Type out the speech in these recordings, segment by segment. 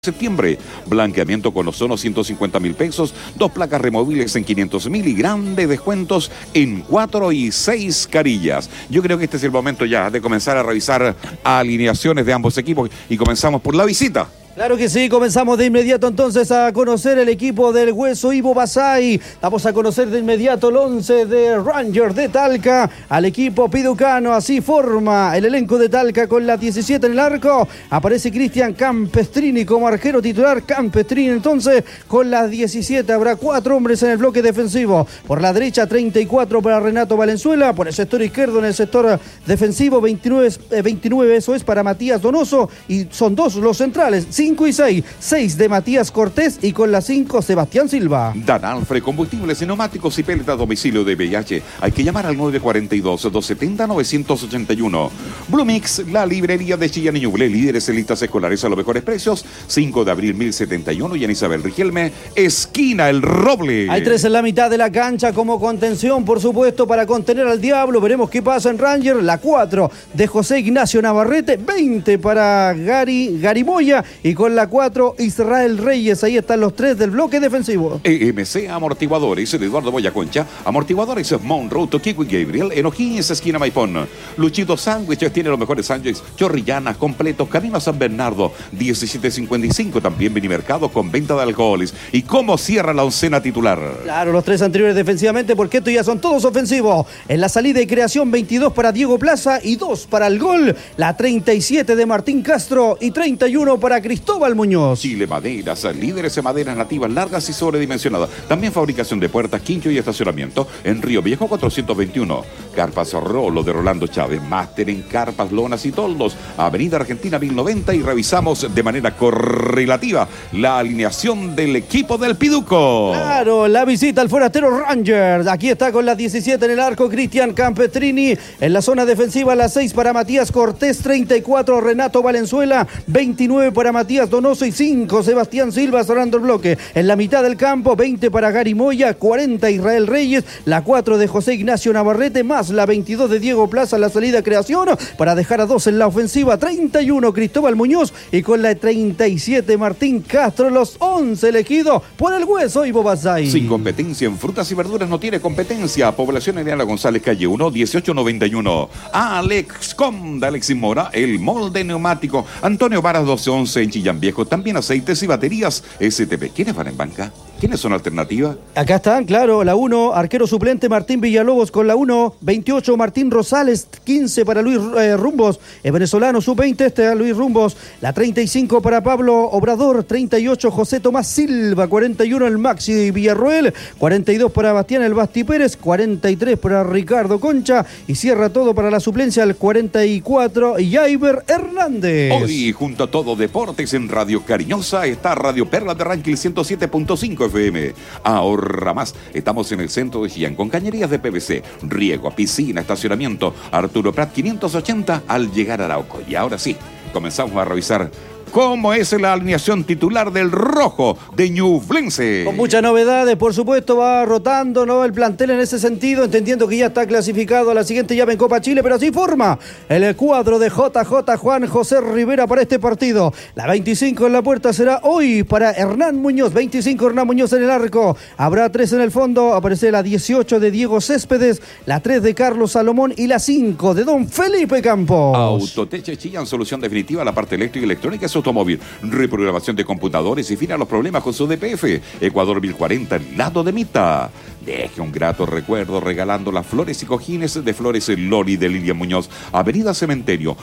Septiembre, blanqueamiento con ozono 150.000 pesos, 2 placas removibles en 500.000 y grandes descuentos en 4 y 6 carillas. Yo creo que este es el momento ya de comenzar a revisar alineaciones de ambos equipos y comenzamos por la visita. Claro que sí, comenzamos de inmediato entonces a conocer el equipo del Hueso Ivo Basay. Vamos a conocer de inmediato el 11 de Rangers de Talca al equipo piducano. Así forma el elenco de Talca con la 17 en el arco. Aparece Cristian Campestrini como arquero titular. Campestrini entonces con la 17. Habrá 4 hombres en el bloque defensivo. Por la derecha 34 para Renato Valenzuela. Por el sector izquierdo en el sector defensivo 29 eso es para Matías Donoso. Y son 2 los centrales. 5 y 6. 6 de Matías Cortés y con la 5 Sebastián Silva. Dan Alfred, combustibles, neumáticos y pellets a domicilio de VIH. Hay que llamar al 942-270-981. Blumix, la librería de Chillán y Ñuble, líderes en listas escolares a los mejores precios. 5 de abril 1071 y en Isabel Riquelme, esquina El Roble. Hay 3 en la mitad de la cancha como contención, por supuesto, para contener al Diablo. Veremos qué pasa en Rangers. La 4 de José Ignacio Navarrete, 20 para Gary Moya y con la 4 Israel Reyes. Ahí están los 3 del bloque defensivo. EMC Amortiguadores de Eduardo Boyaconcha, Amortiguadores Monroe, Toquico y Gabriel, en O'Higgins, esquina Maipón. Luchito Sándwiches tiene los mejores sándwiches, chorrillanas completos, camino a San Bernardo, 1755. También Minimercado con venta de alcoholes. ¿Y cómo cierra la oncena titular? Claro, los 3 anteriores defensivamente, porque estos ya son todos ofensivos. En la salida y creación, 22 para Diego Plaza y 2 para el gol. La 37 de Martín Castro y 31 para Cristóbal Muñoz. Chile Maderas, líderes en maderas nativas largas y sobredimensionadas. También fabricación de puertas, quincho y estacionamiento en Río Viejo 421. Carpas Rolo de Rolando Chávez, máster en carpas, lonas y toldos. Avenida Argentina 1090 y revisamos de manera correlativa la alineación del equipo del Piduco. Claro, la visita al forastero Rangers. Aquí está con la 17 en el arco Cristian Campestrini. En la zona defensiva la 6 para Matías Cortés, 34 Renato Valenzuela, 29 para Matías Donoso y 5 Sebastián Silva cerrando el bloque. En la mitad del campo 20 para Gary Moya, 40 Israel Reyes, la 4 de José Ignacio Navarrete más la 22 de Diego Plaza en la salida creación para dejar a 2 en la ofensiva, 31 Cristóbal Muñoz y con la 37 Martín Castro, los 11 elegidos por el Hueso Ivo Basay. Sin competencia en frutas y verduras no tiene competencia. Población Eliana González, calle 1, 1891. Alex Conda, Alexis Mora, el molde neumático. Antonio Varas 1211 en Chillán Viejo. También aceites y baterías STP. ¿Quiénes van en banca? ¿Quiénes son alternativas? Acá están, claro, la 1, arquero suplente Martín Villalobos con la 1, 28 Martín Rosales, 15 para Luis Rumbos, el venezolano sub-20 Luis Rumbos, la 35 para Pablo Obrador, 38 José Tomás Silva, 41 el Maxi Villarroel, 42 para Bastián el Basti Pérez, 43 para Ricardo Concha y cierra todo para la suplencia el 44 Jaiber Hernández. Hoy junto a Todo Deportes en Radio Cariñosa está Radio Perla de Ranking 107.5 FM. Ahorra más. Estamos en el centro de Chillán con cañerías de PVC, riego, piscina, estacionamiento. Arturo Prat 580 al llegar a Arauco. Y ahora sí, comenzamos a revisar cómo es la alineación titular del rojo de Ñublense. Con muchas novedades, por supuesto, va rotando, ¿no?, el plantel en ese sentido, entendiendo que ya está clasificado a la siguiente llave en Copa Chile, pero así forma el cuadro de JJ Juan José Rivera para este partido. La 25 en la puerta será hoy para Hernán Muñoz, 25 Hernán Muñoz en el arco. Habrá 3 en el fondo, aparece la 18 de Diego Céspedes, la 3 de Carlos Salomón y la 5 de Don Felipe Campos. Autoteche Chillán, solución definitiva a la parte eléctrica y electrónica, automóvil, reprogramación de computadores y fin a los problemas con su DPF. Ecuador 1040, el lado de Mita. Deje un grato recuerdo regalando las flores y cojines de Flores Loli de Lidia Muñoz. Avenida Cementerio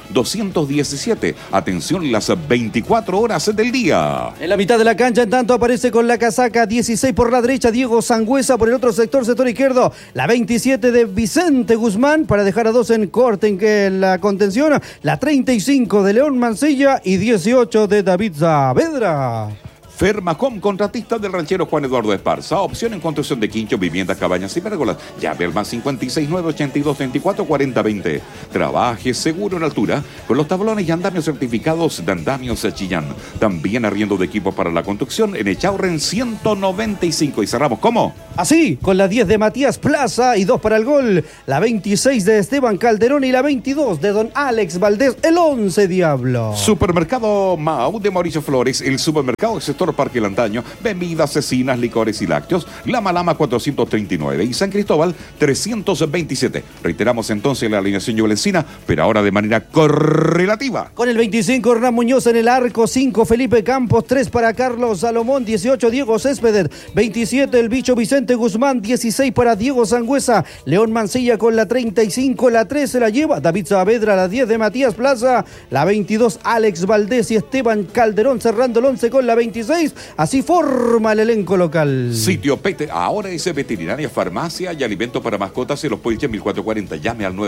217. Atención las 24 horas del día. En la mitad de la cancha, en tanto, aparece con la casaca 16 por la derecha Diego Sangüesa, por el otro sector izquierdo, la 27 de Vicente Guzmán para dejar a 2 en corte en la contención, la 35 de León Mancilla y 18 de David Saavedra. Fermacom, contratista del ranchero Juan Eduardo Esparza. Opción en construcción de quinchos, viviendas, cabañas y pérgolas. Llave al más 569-8234-4020. Trabaje seguro en altura con los tablones y andamios certificados de Andamios Chillán. También arriendo de equipos para la construcción en Echaurren 195. Y cerramos, ¿cómo? Así, con la 10 de Matías Plaza y 2 para el gol. La 26 de Esteban Calderón y la 22 de don Alex Valdés, el 11 Diablo. Supermercado Mau de Mauricio Flores, el supermercado del sector Parque Lantaño, bebidas, cecinas, licores y lácteos, Lama Lama 439 y San Cristóbal 327. Reiteramos entonces la alineación ñublencina, pero ahora de manera correlativa. Con el 25 Hernán Muñoz en el arco, 5 Felipe Campos, 3 para Carlos Salomón, 18 Diego Céspedes, 27 el bicho Vicente Guzmán, 16 para Diego Sangüesa, León Mancilla con la 35, la 13 la lleva David Saavedra, la 10 de Matías Plaza, la 22 Alex Valdés y Esteban Calderón cerrando el 11 con la 26. Así forma el elenco local. Sitio Pete, ahora es veterinaria, farmacia y alimento para mascotas en Los Puelches 1440. Llame al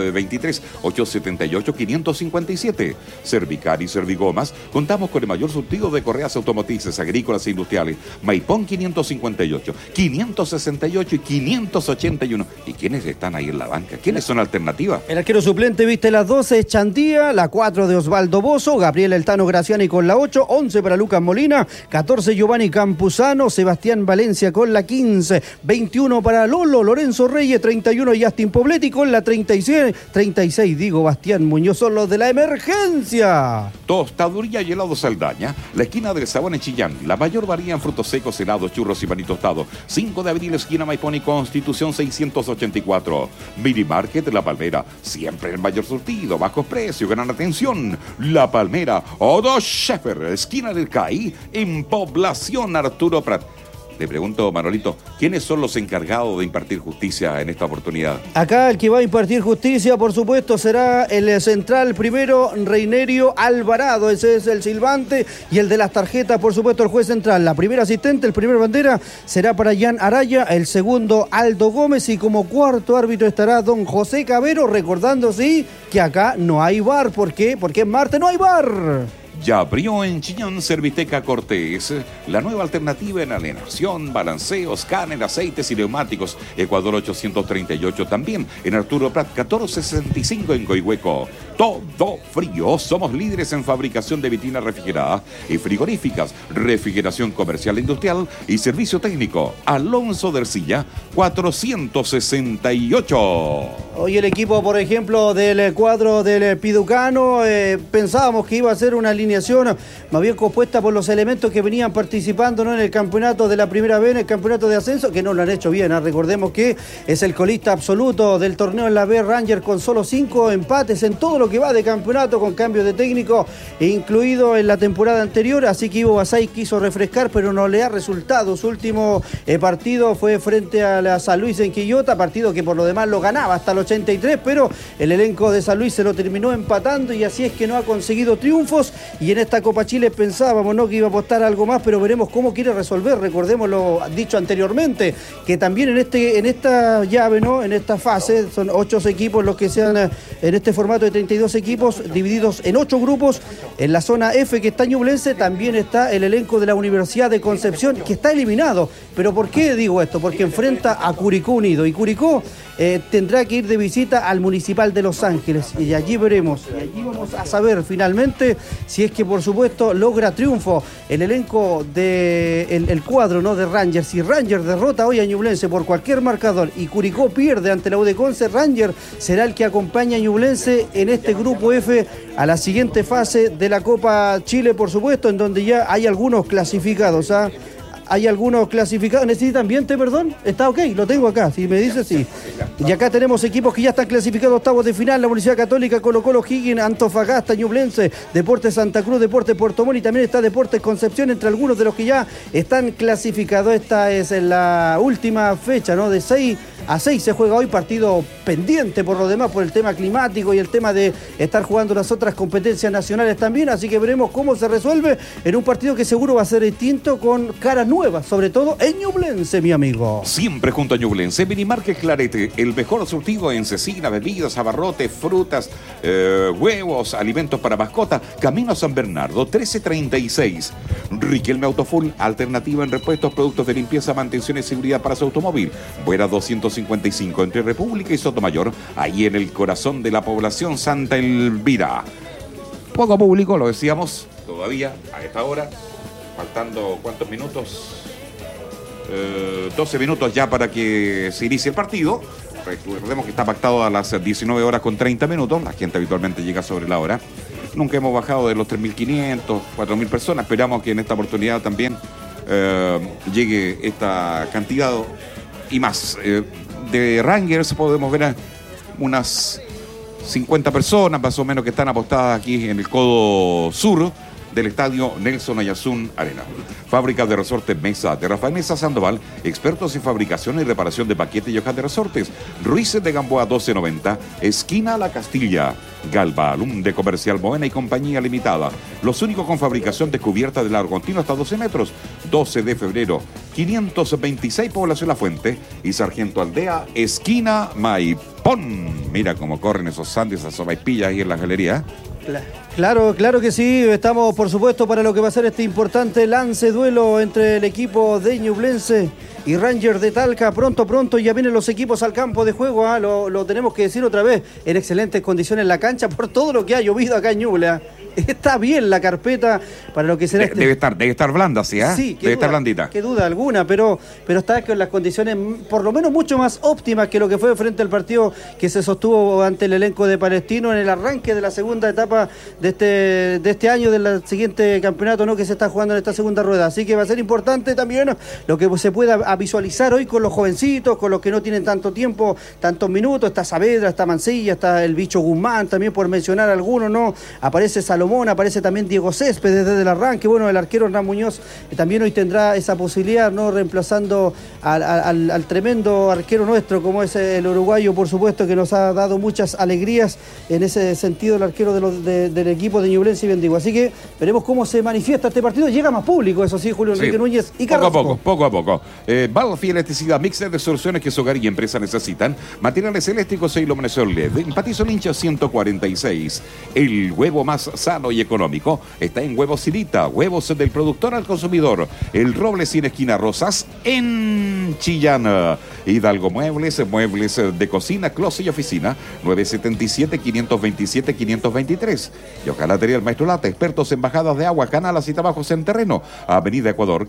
923-878-557. Cervicar y Servigomas, contamos con el mayor surtido de correas automotrices, agrícolas e industriales. Maipón 558, 568 y 581. ¿Y quiénes están ahí en la banca? ¿Quiénes son alternativas? El arquero suplente viste la 12 es Chandía, la 4 de Osvaldo Bozo, Gabriel El Tano Graciani con la 8, 11 para Lucas Molina, 14 Giovanni Campuzano, Sebastián Valencia con la 15, 21 para Lolo Lorenzo Reyes, 31 Justin Pobletti con la 36 digo Bastián Muñoz, son los de la emergencia. Tostaduría y helado Saldaña, la esquina del Sabón en Chillán, la mayor variedad en frutos secos, helados, churros y pan tostado. 5 de abril, esquina Maipón y Constitución 684. Mini Market La Palmera, siempre el mayor surtido, bajos precios, gran atención. La Palmera, Odo Scheffer, esquina del CAI, en Población Arturo Prat. Le pregunto, Manolito, ¿quiénes son los encargados de impartir justicia en esta oportunidad? Acá el que va a impartir justicia, por supuesto, será el central primero, Reinerio Alvarado. Ese es el silbante y el de las tarjetas, por supuesto, el juez central. La primera asistente, el primer bandera, será para Jan Araya, el segundo, Aldo Gómez, y como cuarto árbitro estará don José Cabero, recordando, sí, que acá no hay VAR. ¿Por qué? Porque en Marte no hay VAR. Ya abrió en Chillán Serviteca Cortés, la nueva alternativa en alienación, balanceo, escáner, aceites y neumáticos. Ecuador 838 también, en Arturo Prat 1465 en Coihueco. Todo frío, somos líderes en fabricación de vitrinas refrigeradas y frigoríficas, refrigeración comercial e industrial y servicio técnico. Alonso del Silla 468. Hoy el equipo, por ejemplo, del cuadro del Piducano, pensábamos que iba a ser una alineación más bien compuesta por los elementos que venían participando, ¿no?, en el campeonato de la primera B, en el campeonato de ascenso, que no lo han hecho bien, ¿eh? Recordemos que es el colista absoluto del torneo en la B, Ranger, con solo 5 empates en todo lo que va de campeonato, con cambio de técnico incluido en la temporada anterior, así que Ivo Basay quiso refrescar, pero no le ha resultado. Su último partido fue frente a la San Luis en Quillota, partido que por lo demás lo ganaba hasta el 83, pero el elenco de San Luis se lo terminó empatando y así es que no ha conseguido triunfos. Y en esta Copa Chile pensábamos, ¿no?, que iba a apostar algo más, pero veremos cómo quiere resolver. Recordemos lo dicho anteriormente, que también en esta llave, ¿no?, en esta fase, son 8 equipos los que sean en este formato de 32 equipos, divididos en 8 grupos. En la zona F, que está Ñublense, también está el elenco de la Universidad de Concepción, que está eliminado. ¿Pero por qué digo esto? Porque enfrenta a Curicó Unido, y Curicó tendrá que ir de visita al Municipal de Los Ángeles, y allí veremos, y allí vamos a saber finalmente si es que, por supuesto, logra triunfo el elenco de el cuadro, ¿no?, de Rangers. Si Rangers derrota hoy a Ñublense por cualquier marcador y Curicó pierde ante la U de Conce, Rangers será el que acompaña a Ñublense en este grupo F a la siguiente fase de la Copa Chile, por supuesto, en donde ya hay algunos clasificados, ¿ah? Hay algunos clasificados. ¿Necesitan ambiente, perdón? Está ok, lo tengo acá, si me dice sí. Y acá tenemos equipos que ya están clasificados a octavos de final: la Universidad Católica, Colo-Colo, Higgins, Antofagasta, Ñublense, Deportes Santa Cruz, Deportes Puerto Montt, y también está Deportes Concepción, entre algunos de los que ya están clasificados. Esta es la última fecha, ¿no? De 6 a 6 se juega hoy, partido pendiente por lo demás, por el tema climático y el tema de estar jugando las otras competencias nacionales también, así que veremos cómo se resuelve en un partido que seguro va a ser distinto, con caras nuevas nuevas, sobre todo en Ñublense, mi amigo. Siempre junto a Ñublense, Minimarket Clarete, el mejor surtido en cecina, bebidas, abarrotes, frutas, huevos, alimentos para mascotas. Camino a San Bernardo, 1336. Riquelme Autofull, alternativa en repuestos, productos de limpieza, mantención y seguridad para su automóvil. Buena 255, entre República y Sotomayor, ahí en el corazón de la población Santa Elvira. Poco público, lo decíamos, todavía a esta hora, faltando ¿cuántos minutos? 12 minutos ya para que se inicie el partido. Recordemos que está pactado a las 19 horas con 30 minutos, la gente habitualmente llega sobre la hora. Nunca hemos bajado de los 3.500, 4.000 personas, esperamos que en esta oportunidad también llegue esta cantidad y más. De Rangers podemos ver a unas 50 personas más o menos que están apostadas aquí en el codo sur del estadio Nelson Ayazún Arena. Fábrica de resortes Mesa, de Rafael Mesa Sandoval, expertos en fabricación y reparación de paquetes y hojas de resortes. Ruiz de Gamboa 1290, esquina La Castilla. Galva, Alum de Comercial Moena y Compañía Limitada. Los únicos con fabricación de cubierta de largo continuo hasta 12 metros. 12 de febrero, 526 Población La Fuente y Sargento Aldea, esquina Maipón. Mira cómo corren esos sandes, esas sopaipillas ahí en la galería. Claro que sí, estamos por supuesto para lo que va a ser este importante duelo entre el equipo de Ñublense y Rangers de Talca. Pronto ya vienen los equipos al campo de juego, lo tenemos que decir otra vez, en excelentes condiciones la cancha por todo lo que ha llovido acá en Ñuble. Está bien la carpeta para lo que será debe estar blanda, ¿sí? Sí, debe estar blandita. Qué duda alguna, pero está con las condiciones por lo menos mucho más óptimas que lo que fue frente al partido que se sostuvo ante el elenco de Palestino en el arranque de la segunda etapa de este año, del siguiente campeonato, ¿no?, que se está jugando en esta segunda rueda. Así que va a ser importante también lo que se pueda visualizar hoy con los jovencitos, con los que no tienen tanto tiempo, tantos minutos. Está Saavedra, está Mancilla, está el Bicho Guzmán, también por mencionar algunos, ¿no? Aparece Salomón, aparece también Diego Céspedes desde el arranque. Bueno, el arquero Hernán Muñoz también hoy tendrá esa posibilidad, ¿no?, reemplazando al tremendo arquero nuestro, como es el uruguayo, por supuesto, que nos ha dado muchas alegrías en ese sentido, el arquero del equipo de Ñublense y Bendigo. Así que veremos cómo se manifiesta este partido. Llega más público, eso sí, Julio Enrique Núñez y Carrasco. Poco a poco. Balfi Electricidad, mixer de soluciones que su hogar y empresa necesitan. Materiales eléctricos e iluminación LED. En Patizo Lincha 146. El huevo más sano y económico está en Huevos Silita, huevos del productor al consumidor. El Roble sin esquina Rosas en Chillán. Hidalgo Muebles de cocina, closet y oficina, 977-527-523. Y Ojalatería El Maestro Lata, expertos en bajadas de agua, canales y trabajos en terreno. Avenida Ecuador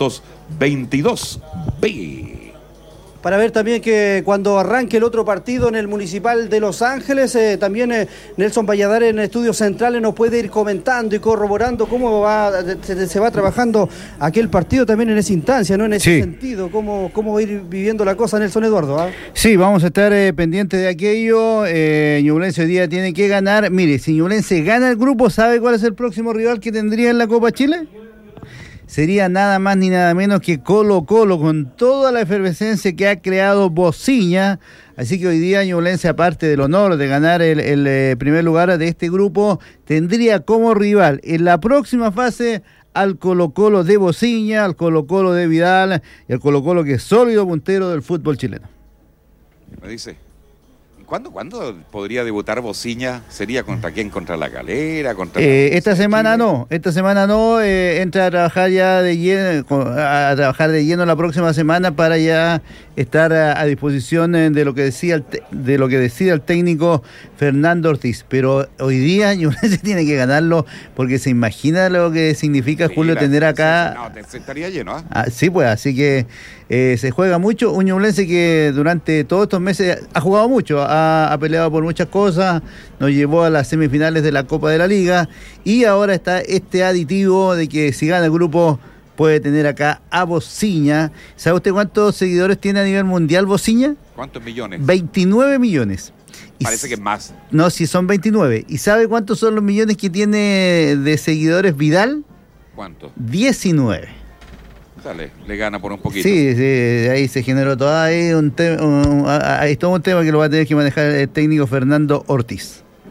522B. Para ver también que cuando arranque el otro partido en el Municipal de Los Ángeles, también Nelson Valladares en Estudios Centrales nos puede ir comentando y corroborando cómo se va trabajando aquel partido también en esa instancia, ¿no? En ese sentido, cómo va a ir viviendo la cosa, Nelson Eduardo. Sí, vamos a estar pendientes de aquello. Ñublense hoy día tiene que ganar. Mire, si Ñublense gana el grupo, ¿sabe cuál es el próximo rival que tendría en la Copa Chile? Sería nada más ni nada menos que Colo-Colo, con toda la efervescencia que ha creado Bociña. Así que hoy día Ñublense, aparte del honor de ganar el primer lugar de este grupo, tendría como rival en la próxima fase al Colo-Colo de Bociña, al Colo-Colo de Vidal y al Colo-Colo que es sólido puntero del fútbol chileno. Me dice, ¿Cuándo podría debutar Bociña? ¿Sería contra quién? ¿Contra La Calera? Esta semana no, entra a trabajar ya de lleno la próxima semana para ya estar a disposición de lo que decida el técnico Fernando Ortiz. Pero hoy día Ñublense tiene que ganarlo, porque se imagina lo que significa, Julio, tener acá. Se estaría lleno, ¿eh? Sí, pues, así que se juega mucho. Un Ñublense que durante todos estos meses ha jugado mucho, ha peleado por muchas cosas, nos llevó a las semifinales de la Copa de la Liga, y ahora está este aditivo de que si gana el grupo puede tener acá a Bociña. ¿Sabe usted cuántos seguidores tiene a nivel mundial Bociña? ¿Cuántos millones? 29 millones. Parece que es más. No, si son 29. ¿Y sabe cuántos son los millones que tiene de seguidores Vidal? ¿Cuánto? 19. Dale, le gana por un poquito. Sí, ahí se generó todo. Hay todo un tema que lo va a tener que manejar el técnico Fernando Ortiz.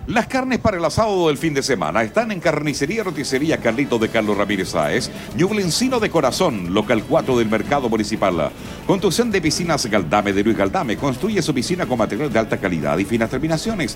Las carnes para el asado del fin de semana están en Carnicería y Roticería Carlitos de Carlos Ramírez Sáez, Ñublencino de Corazón, local 4 del Mercado Municipal. Construcción de piscinas Galdame de Luis Galdame. Construye su piscina con material de alta calidad y finas terminaciones.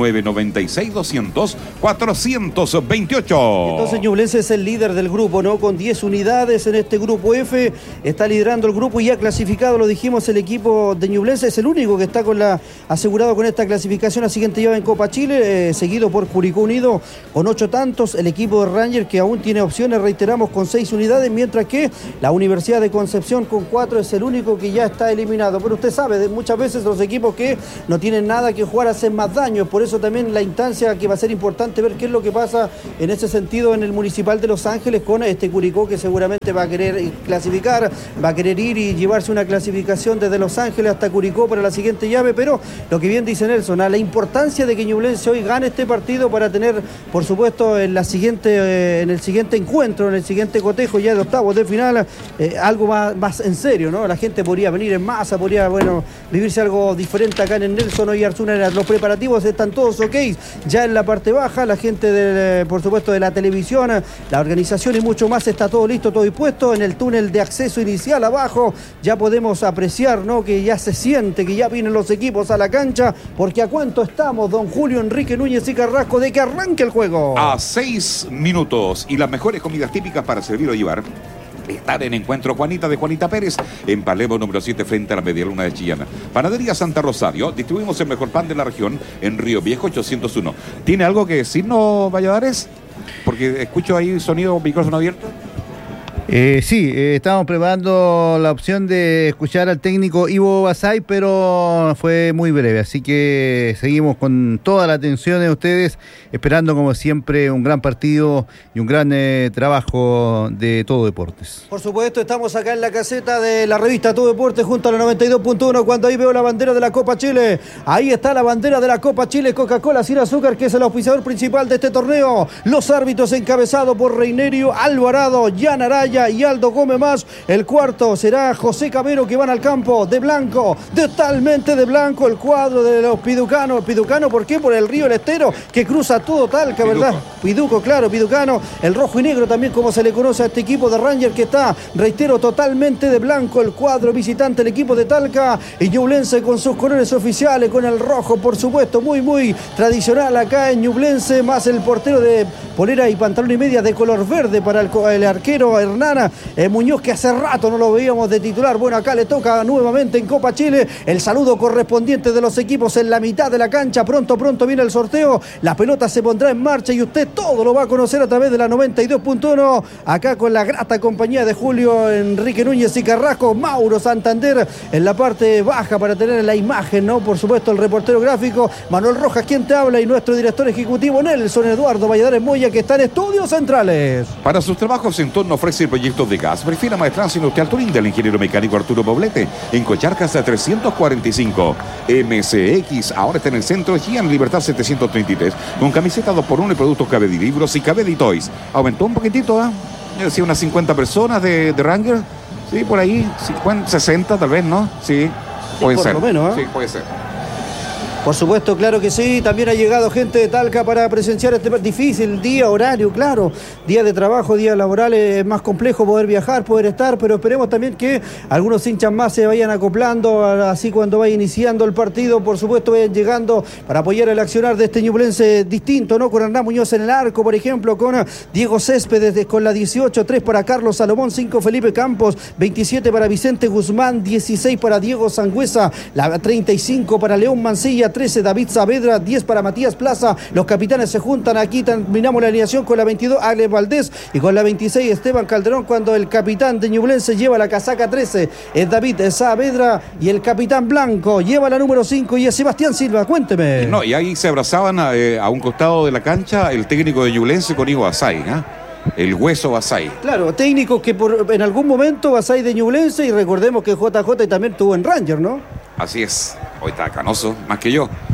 996-200-428. Entonces Ñublense es el líder del grupo, ¿no? Con 10 unidades en este grupo F. Está liderando el grupo y ya clasificado, lo dijimos, el equipo de Ñublense es el único que está asegurado con esta clasificación a siguiente llave en Copa Chile. Seguido por Curicó Unido con 8 tantos, el equipo de Rangers que aún tiene opciones, reiteramos, con 6 unidades, mientras que la Universidad de Concepción con 4 es el único que ya está eliminado. Pero usted sabe, muchas veces los equipos que no tienen nada que jugar hacen más daño, por eso también la instancia que va a ser importante ver qué es lo que pasa en ese sentido en el Municipal de Los Ángeles con este Curicó que seguramente va a querer clasificar, va a querer ir y llevarse una clasificación desde Los Ángeles hasta Curicó para la siguiente llave, pero lo que bien dice Nelson, la importancia de que Ñublense hoy gane este partido para tener, por supuesto, en el siguiente encuentro, en el siguiente cotejo ya de octavos de final, algo más en serio, ¿no? La gente podría venir en masa, podría, vivirse algo diferente acá en el Nelson y Arzúnera. Los preparativos están todos ok, ya en la parte baja, la gente, por supuesto, de la televisión, la organización y mucho más, está todo listo, todo dispuesto. En el túnel de acceso inicial abajo ya podemos apreciar, ¿no? Que ya se siente, que ya vienen los equipos a la cancha, porque ¿a cuánto estamos, don Julio Enrique Núñez y Carrasco, de que arranque el juego? A 6 minutos y las mejores comidas típicas para servir o llevar están en Encuentro Juanita de Juanita Pérez, en Palermo número 7 frente a la Medialuna de Chillán. Panadería Santa Rosario, distribuimos el mejor pan de la región en Río Viejo 801. ¿Tiene algo que decirnos, Valladares? Porque escucho ahí sonido, micrófono abierto. Sí, estábamos preparando la opción de escuchar al técnico Ivo Basay, pero fue muy breve, así que seguimos con toda la atención de ustedes, esperando como siempre un gran partido y un gran trabajo de Todo Deportes. Por supuesto, estamos acá en la caseta de la revista Todo Deportes junto a la 92.1, cuando ahí veo la bandera de la Copa Chile. Ahí está la bandera de la Copa Chile, Coca-Cola sin azúcar, que es el auspiciador principal de este torneo. Los árbitros encabezados por Reinerio Alvarado, Jan Araya y Aldo Gómez más. El cuarto será José Camero, que van al campo de blanco, totalmente de blanco, el cuadro de los piducanos. Piducano, ¿por qué? Por el río El Estero, que cruza todo Talca, ¿verdad? Piduco, claro, piducano. El rojo y negro también, como se le conoce a este equipo de Rangers, que está, reitero, totalmente de blanco, el cuadro visitante, el equipo de Talca. Y Ñublense con sus colores oficiales, con el rojo, por supuesto, muy tradicional acá en Ñublense, más el portero de polera y pantalón y media de color verde para el arquero Hernán Muñoz, que hace rato no lo veíamos de titular. Bueno, acá le toca nuevamente en Copa Chile el saludo correspondiente de los equipos en la mitad de la cancha. Pronto viene el sorteo, la pelota se pondrá en marcha y usted todo lo va a conocer a través de la 92.1, acá con la grata compañía de Julio Enrique Núñez y Carrasco, Mauro Santander en la parte baja para tener la imagen, ¿no? Por supuesto, el reportero gráfico Manuel Rojas, quien te habla, y nuestro director ejecutivo Nelson Eduardo Valladares Moya, que está en Estudios Centrales. Para sus trabajos en torno ofrece proyectos de gas. Prefiera Maestranza Industrial Turín del ingeniero mecánico Arturo Poblete en Cocharcas a 345. MCX ahora está en el centro de Gian Libertad 733 con camisetas 2x1 y productos Cabedi Libros y Cabedi Toys. Aumentó un poquitito, yo decía unas 50 personas de Ranger, sí, por ahí, 50, 60 tal vez, ¿no? Sí, puede ser. Por lo menos, sí, puede ser. Por supuesto, claro que sí. También ha llegado gente de Talca para presenciar este difícil día, horario, claro. Día de trabajo, día laboral, es más complejo poder viajar, poder estar, pero esperemos también que algunos hinchas más se vayan acoplando, así cuando vaya iniciando el partido, por supuesto, vayan llegando para apoyar el accionar de este ñublense distinto, ¿no? Con Hernán Muñoz en el arco, por ejemplo, con Diego Céspedes con la 18, 3 para Carlos Salomón, 5 Felipe Campos, 27 para Vicente Guzmán, 16 para Diego Sangüesa, la 35 para León Mancilla, 13 David Saavedra, 10 para Matías Plaza. Los capitanes se juntan aquí, terminamos la alineación con la 22 Ale Valdés y con la 26 Esteban Calderón, cuando el capitán de Ñublense lleva la casaca 13 es David Saavedra y el capitán blanco lleva la número 5 y es Sebastián Silva. Cuénteme. No, y ahí se abrazaban a un costado de la cancha el técnico de Ñublense con Ivo Basay, el hueso Basay. Claro, técnico que en algún momento Basay de Ñublense, y recordemos que JJ también estuvo en Ranger, ¿no? Así es, hoy está canoso, más que yo.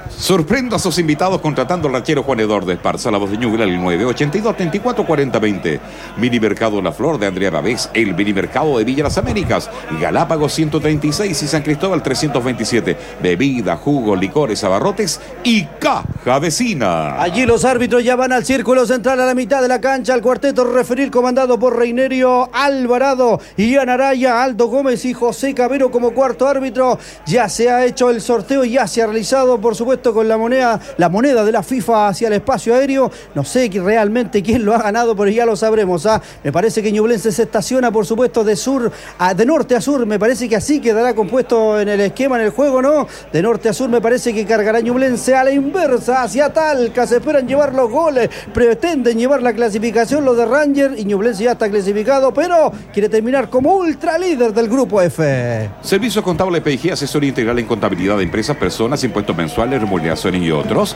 Sorprenda a sus invitados contratando al ranchero Juan Eduardo Esparza, la voz de Ñuble, el 982-34-40-20. Mini Mercado La Flor de Andrea Babés, el Mini Mercado de Villa Las Américas, Galápagos 136 y San Cristóbal 327. Bebida, jugos, licores, abarrotes y caja vecina. Allí los árbitros ya van al círculo central a la mitad de la cancha, al cuarteto referir comandado por Reinerio Alvarado, Ian Araya, Aldo Gómez y José Cabero como cuarto árbitro. Ya se ha hecho el sorteo, ya se ha realizado, por supuesto, con la moneda de la FIFA hacia el espacio aéreo. No sé realmente quién lo ha ganado, pero ya lo sabremos. Me parece que Ñublense se estaciona, por supuesto, de norte a sur. Me parece que así quedará compuesto en el esquema, en el juego, ¿no? De norte a sur me parece que cargará Ñublense a la inversa, hacia Talca. Se esperan llevar los goles, pretenden llevar la clasificación los de Ranger, y Ñublense ya está clasificado, pero quiere terminar como ultra líder del grupo F. Servicio contable PIG, asesoría integral en contabilidad de empresas, personas, impuestos mensuales, remuneraciones y otros.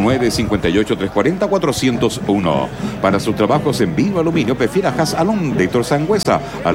958-340-401. Para sus trabajos en vino aluminio, prefiera Has Alon de Héctor Sangüesa al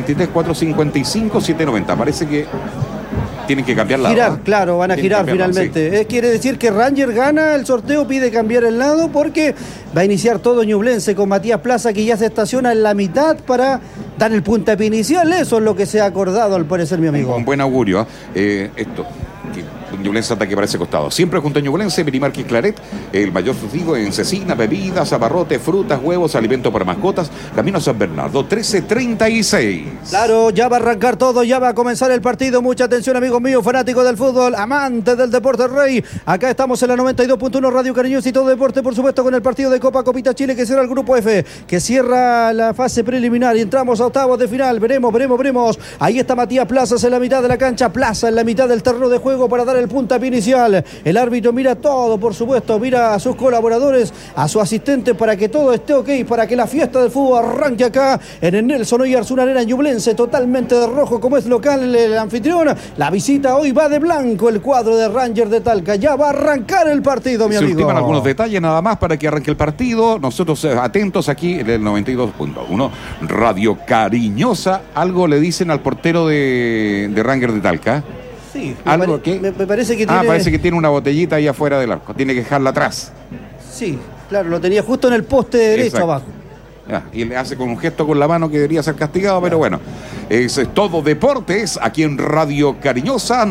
983-455-790. Parece que tienen que cambiar lado. Girar, claro, van a girar finalmente. Sí. Quiere decir que Ranger gana el sorteo, pide cambiar el lado porque va a iniciar todo Ñublense con Matías Plaza, que ya se estaciona en la mitad para dar el puntapié inicial. Eso es lo que se ha acordado, al parecer, mi amigo. Con buen augurio. Esto. Ñublense ataque para ese costado. Siempre junto a Ñublense, Minimarket Claret, el mayor surtido en cecina, bebidas, abarrotes, frutas, huevos, alimentos para mascotas. Camino San Bernardo, 1336. Claro, ya va a arrancar todo, ya va a comenzar el partido. Mucha atención, amigos míos, fanáticos del fútbol, amantes del deporte rey. Acá estamos en la 92.1 Radio Cariñosa y todo deporte, por supuesto, con el partido de Copa Copita Chile que cierra el grupo F, que cierra la fase preliminar y entramos a octavos de final. Veremos. Ahí está Matías Plazas en la mitad de la cancha, Plaza en la mitad del terreno de juego para dar el puntapié inicial. El árbitro mira todo, por supuesto, mira a sus colaboradores, a su asistente, para que todo esté ok, para que la fiesta del fútbol arranque acá en el Nelson Oyarzún Arena Ñublense, totalmente de rojo como es local el anfitrión. La visita hoy va de blanco, el cuadro de Ranger de Talca. Ya va a arrancar el partido, mi amigo. Se ultiman algunos detalles nada más para que arranque el partido. Nosotros atentos aquí en el 92.1 Radio Cariñosa. Algo le dicen al portero de Ranger de Talca. Sí, me parece que tiene... parece que tiene una botellita ahí afuera del arco. Tiene que dejarla atrás. Sí, claro, lo tenía justo en el poste derecho. Exacto. Abajo. Y le hace con un gesto con la mano que debería ser castigado, pero bueno. Eso es todo deportes aquí en Radio Cariñosa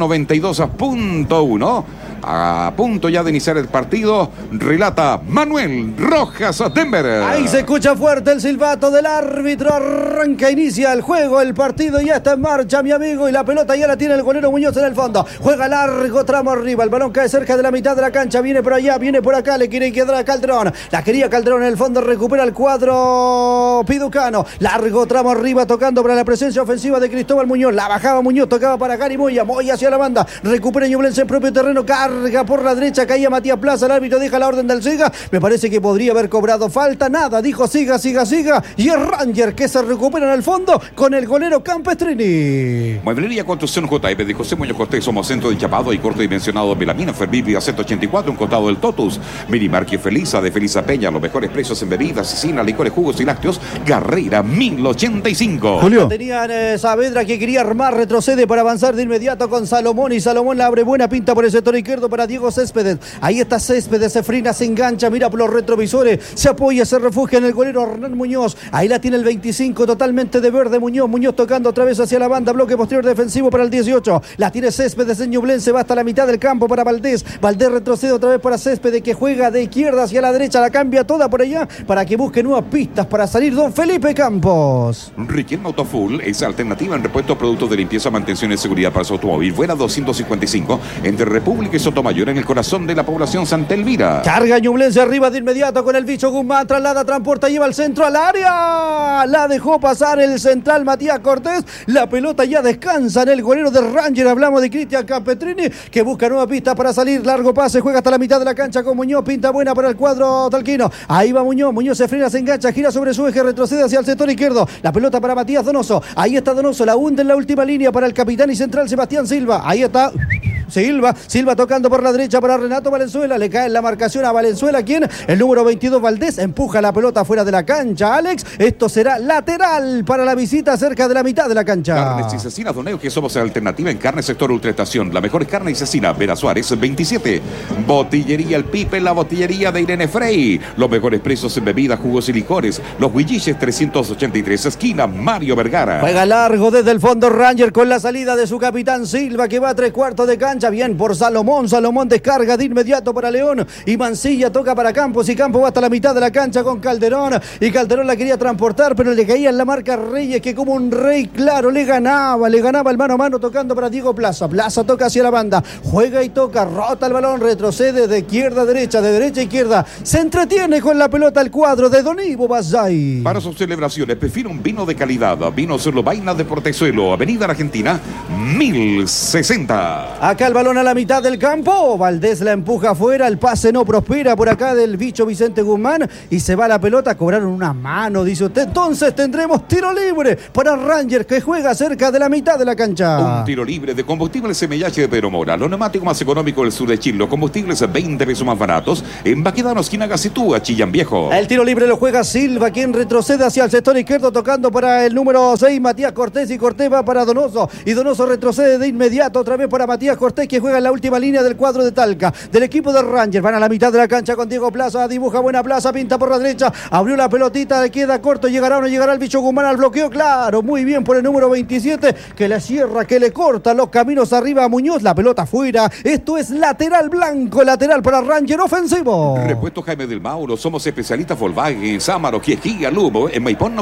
92.1. A punto ya de iniciar el partido, relata Manuel Rojas Denver. Ahí se escucha fuerte el silbato del árbitro. Arranca, inicia el juego, el partido ya está en marcha, mi amigo, y la pelota ya la tiene el golero Muñoz en el fondo. Juega largo tramo arriba, el balón cae cerca de la mitad de la cancha, viene por allá, viene por acá, le quiere quedar a Calderón. La quería Calderón en el fondo, recupera el cuadro piducano. Largo tramo arriba, tocando para la presencia ofensiva de Cristóbal Muñoz. La bajaba Muñoz, tocaba para Gary Moya hacia la banda. Recupera Ñublense en propio terreno, carga por la derecha, caía Matías Plaza, el árbitro deja la orden del siga. Me parece que podría haber cobrado falta, nada, dijo siga. Y es Ranger que se recupera en el fondo con el golero Campestrini. Mueblería Construcción JF de José Muñoz Cortés, somos centro de enchapado y corte dimensionado melamina, Fervivia 184, un costado del Totus. Minimarket Felisa de Felisa Peña, los mejores precios en bebidas, cecina, licores, jugos y lácteos. Garreira 1085. Julio. Tenían Saavedra que quería armar, retrocede para avanzar de inmediato con Salomón, y Salomón la abre buena pinta por el sector izquierdo para Diego Céspedes. Ahí está Céspedes, se frena, se engancha, mira por los retrovisores, se apoya, se refugia en el golero Hernán Muñoz. Ahí la tiene el 25, totalmente de verde Muñoz tocando otra vez hacia la banda, bloque posterior defensivo para el 18. La tiene Céspedes en Ñublense, va hasta la mitad del campo para Valdés. Valdés retrocede otra vez para Céspedes, que juega de izquierda hacia la derecha, la cambia toda por allá para que busque nuevas pistas para salir don Felipe Campos. Riquelme Autofull es alternativa en repuestos, productos de limpieza, mantención y seguridad para su automóvil. Fuera 255 entre República y Sotomayor, en el corazón de la población Santa Elvira. Carga Ñublense arriba de inmediato con el bicho Guzmán, traslada, transporta, lleva al centro al área. La dejó pasar el central Matías Cortés. La pelota ya descansa en el golero de Ranger. Hablamos de Cristian Campestrini, que busca nueva pista para salir. Largo pase, juega hasta la mitad de la cancha con Muñoz. Pinta buena para el cuadro talquino. Ahí va Muñoz se frena, se engancha, gira sobre su eje, retrocede hacia el sector izquierdo. La pelota para Matías Donoso. Ahí está Donoso, la hunde en la última línea para el capitán y central Sebastián Silva. Ahí está Silva tocando por la derecha para Renato Valenzuela. Le cae en la marcación a Valenzuela. ¿Quién? El número 22, Valdés. Empuja la pelota fuera de la cancha. Alex, esto será lateral para la visita cerca de la mitad de la cancha. Carnes y Cecinas Doneo, que somos alternativa en carne sector ultraestación. La mejor carne y cecina. Vera Suárez, 27. Botillería El Pipe, la botillería de Irene Frey. Los mejores precios en bebidas, jugos y licores. Los Huilliches 383, esquina Mario Vergara. Juega largo desde el fondo Ranger con la salida de su capitán Silva, que va a 3/4 de cancha. Bien por Salomón. Salomón descarga de inmediato para León. Y Mancilla toca para Campos. Y Campos va hasta la mitad de la cancha con Calderón. Y Calderón la quería transportar, pero le caía en la marca Reyes, que como un rey claro le ganaba el mano a mano tocando para Diego Plaza. Plaza toca hacia la banda. Juega y toca. Rota el balón. Retrocede de izquierda a derecha, de derecha a izquierda. Se entretiene con la pelota el cuadro de Don Ivo Basay. Para sus celebraciones, prefiero un vino de calidad. Vino Solo Vaina de Portezuelo, Avenida Argentina, 1060. Acá el balón a la mitad del campo. Valdés la empuja afuera. El pase no prospera por acá del bicho Vicente Guzmán. Y se va la pelota. Cobraron una mano, dice usted. Entonces tendremos tiro libre para Rangers, que juega cerca de la mitad de la cancha. Un tiro libre de combustibles Semellache de Pedro Mora. Los neumáticos más económicos del sur de Chile. Los combustibles 20 pesos más baratos. En Baquedano, esquina Gacitúa, Chillán Viejo. El tiro libre lo juega Silva, quien retrocede hacia el sector izquierdo, tocando para el número 6, Matías Cortés. Y Cortés va para Donoso. Y Donoso retrocede de inmediato otra vez para Matías Cortés, que juega en la última línea del cuadro de Talca. Del equipo de Rangers. Van a la mitad de la cancha con Diego Plaza. Dibuja buena Plaza. Pinta por la derecha. Abrió la pelotita. Le queda corto. ¿Llegará o no llegará el bicho Guzmán al bloqueo? Claro. Muy bien por el número 27, que le cierra, que le corta los caminos arriba a Muñoz. La pelota fuera. Esto es lateral blanco. Lateral para Ranger ofensivo. Repuesto Jaime del Mauro. Somos especialistas Volkswagen, Sámaro, Quiequía, Lumo. En Maipón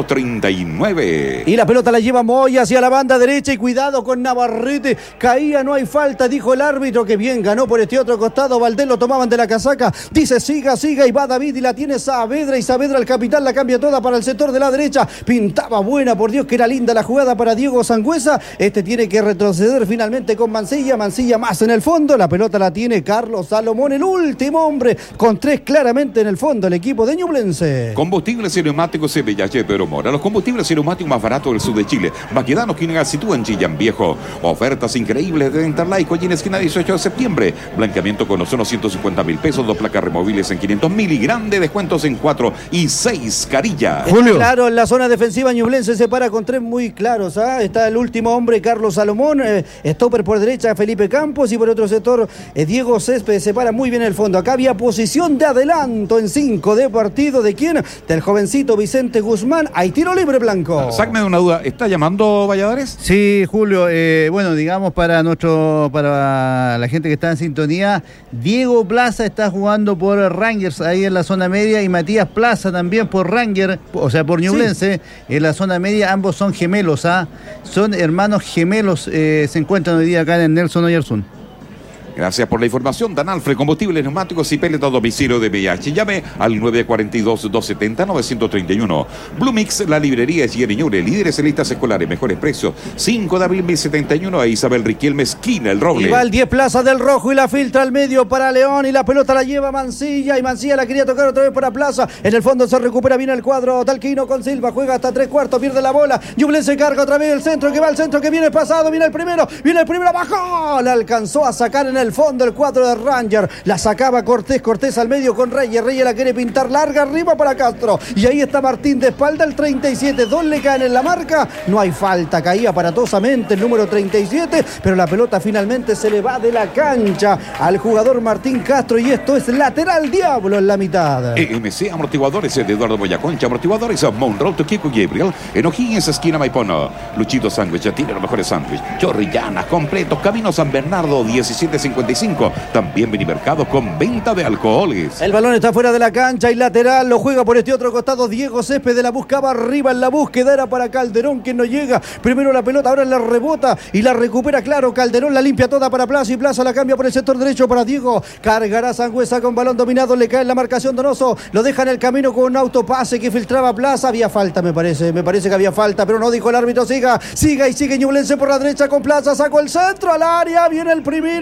939. Y la pelota la lleva Moya hacia la banda derecha. Y cuidado con Navarrete. Caía, no hay falta, dijo el árbitro, que bien ganó por este otro costado. Valdés lo tomaban de la casaca. Dice siga. Y va David y la tiene Saavedra. Y Saavedra, el capitán, la cambia toda para el sector de la derecha. Pintaba buena, por Dios, que era linda la jugada para Diego Sangüesa. Este tiene que retroceder finalmente con Mancilla. Mancilla más en el fondo. La pelota la tiene Carlos Salomón, el último hombre, con 3 claramente en el fondo, el equipo de Ñublense. Combustibles y neumáticos Semellache de Pedro Mora. Los combustibles y neumáticos más baratos del sur de Chile. Baquedano, quien sitúa en Chillán Viejo. Ofertas increíbles de Dental y en esquina 18 de septiembre. Blanqueamiento con ozono 150.000 pesos. 2 placas removibles en 500.000 y grandes descuentos en 4 y 6 carillas. Julio. Claro, en la zona defensiva Ñublense se para con 3 muy claros. Está el último hombre, Carlos Salomón. Stopper por derecha, Felipe Campos. Y por otro sector, Diego Céspedes se para muy bien en el fondo. Acá había posición de adelanto en 5 de partido. ¿De quién? Del jovencito Vicente Guzmán. Hay tiro libre blanco. Sácame de una duda. ¿Está llamando Valladares? Sí, Julio. Bueno, digamos para la gente que está en sintonía, Diego Plaza está jugando por Rangers ahí en la zona media, y Matías Plaza también por Rangers, o sea por Ñublense, en la zona media. Ambos son gemelos, son hermanos gemelos, se encuentran hoy día acá en el Nelson Oyarzún. Gracias por la información. Dan Alfred, combustibles, neumáticos y pellets a domicilio de VIH. Llame al 942-270-931. Blue Mix, la librería es Yeriñure, líderes en listas escolares, mejores precios. 5 de abril 1071 a Isabel Riquelme, esquina El Roble. Y va el 10 Plaza del Rojo y la filtra al medio para León, y la pelota la lleva Mancilla, y Mancilla la quería tocar otra vez para Plaza. En el fondo se recupera bien el cuadro talquino con Silva, juega hasta 3/4, pierde la bola. Ñublense carga otra vez el centro, que va al centro, que viene pasado, viene el primero, abajo, la alcanzó a sacar en el fondo el cuadro de Ranger. La sacaba Cortés al medio con Reyes la quiere pintar larga arriba para Castro, y ahí está Martín de espalda, el 37, 2 le caen en la marca, no hay falta, caía aparatosamente el número 37, pero la pelota finalmente se le va de la cancha al jugador Martín Castro, y esto es lateral diablo en la mitad. EMC Amortiguadores de Eduardo Boyaconcha, amortiguadores Monroe, Toquico Gabriel, en O'Higgins, esquina Maipono. Luchito Sándwich, tiene los mejores sándwiches. Chorrillanas, completos, Camino San Bernardo, 1755. También Minimercado con venta de alcoholes. El balón está fuera de la cancha y lateral, lo juega por este otro costado Diego Céspedes, la buscaba arriba en la búsqueda, era para Calderón, que no llega. Primero la pelota, ahora la rebota y la recupera, claro, Calderón la limpia toda para Plaza, y Plaza la cambia por el sector derecho para Diego. Cargará Sangüesa con balón dominado, le cae en la marcación Donoso, lo deja en el camino con un autopase que filtraba Plaza. Había falta, me parece que había falta, pero no dijo el árbitro. Siga y sigue Ñublense por la derecha con Plaza, sacó el centro al área, viene el primero, la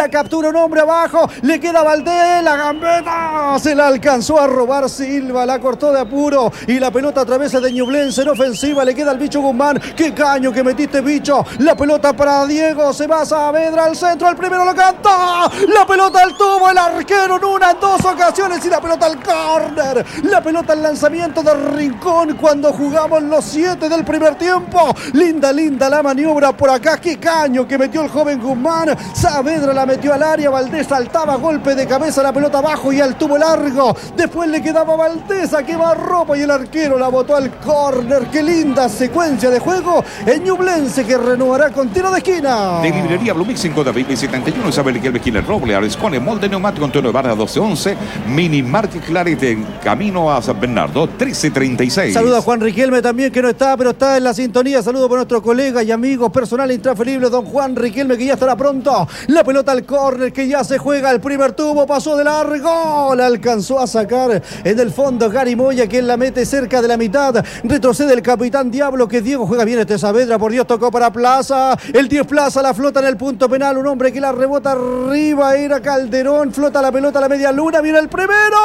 la captura un hombre abajo, le queda Valdés, la gambeta, se la alcanzó a robar Silva, la cortó de apuro y la pelota a través de Ñublense en ofensiva, le queda al bicho Guzmán, qué caño que metiste bicho, la pelota para Diego, se va a Saavedra al centro, el primero lo canta, la pelota al tubo, el arquero en dos ocasiones y la pelota al córner, la pelota al lanzamiento de Rincón cuando jugamos los 7 del primer tiempo, linda la maniobra por acá, qué caño que metió el joven Guzmán, Saavedra la metió al área, Valdés saltaba, golpe de cabeza, la pelota abajo y al tubo largo, después le quedaba Valdés a quemarropa y el arquero la botó al córner, qué linda secuencia de juego en Ñublense que renovará con tiro de esquina. De librería Blumix 5 de Abril 71, Isabel Miguel Mejía Roble, Arescone, molde neumático Antonio Barra 1211, Mini Market Claret en camino a San Bernardo 1336. Saludos a Juan Riquelme también que no está, pero está en la sintonía. Saludos por nuestro colega y amigo personal intransferible don Juan Riquelme que ya estará pronto. La pelota al córner que ya se juega, el primer tubo pasó de largo, la alcanzó a sacar en el fondo Gary Moya que la mete cerca de la mitad, retrocede el capitán Diablo que Diego juega bien este Saavedra, por Dios tocó para Plaza, el 10 Plaza la flota en el punto penal, un hombre que la rebota arriba era Calderón, flota la pelota a la media luna, viene el primero,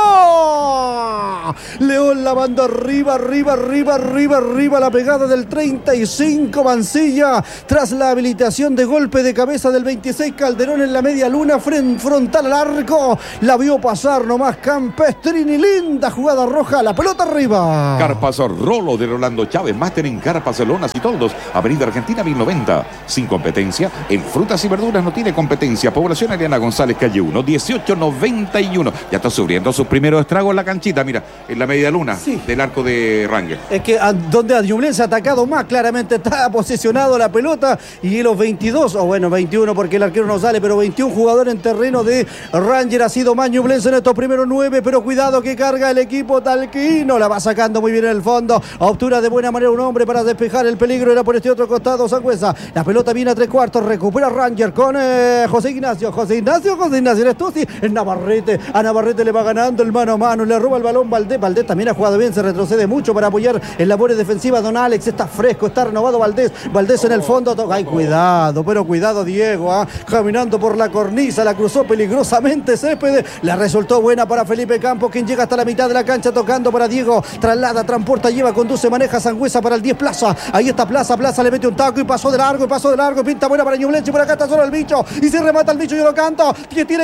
León la manda arriba, la pegada del 35 Mancilla, tras la habilitación de golpe de cabeza del 26 Calderón en la media luna, frontal al arco, la vio pasar nomás Campestrini, linda jugada roja, la pelota arriba. Carpas Rolo de Rolando Chávez, máster en carpas, lonas y toldos, Avenida Argentina 1090, sin competencia, en frutas y verduras no tiene competencia, población Ariana González, calle 1, 1891, ya está sufriendo sus primeros estragos en la canchita, mira, en la media luna del arco de Rangel. Es que donde a Ñublense ha atacado más, claramente está posicionado la pelota y los 22, o bueno, 21 porque el arquero no sale, pero 21 jugadores en terreno de Ranger ha sido más Ñublense en estos primeros 9, pero cuidado que carga el equipo talquino, la va sacando muy bien en el fondo, obtura de buena manera un hombre para despejar el peligro, era por este otro costado Sangüesa, la pelota viene a 3/4, recupera Ranger con José Ignacio, eres tú, sí, el Navarrete, a Navarrete le va ganando el mano a mano, le roba el balón Valdés también ha jugado bien, se retrocede mucho para apoyar en labores defensivas, don Alex, está fresco, está renovado Valdés en el fondo, ay cuidado, pero cuidado Diego, caminando por la cornisa, la cruzó peligrosamente Céspedes, la resultó buena para Felipe Campos, quien llega hasta la mitad de la cancha tocando para Diego, traslada, transporta, lleva, conduce, maneja Sangüesa para el 10 Plaza, ahí está Plaza le mete un taco y pasó de largo, pinta buena para Ñublense, por acá está solo el bicho, y se remata el bicho, yo lo canto, que tiene,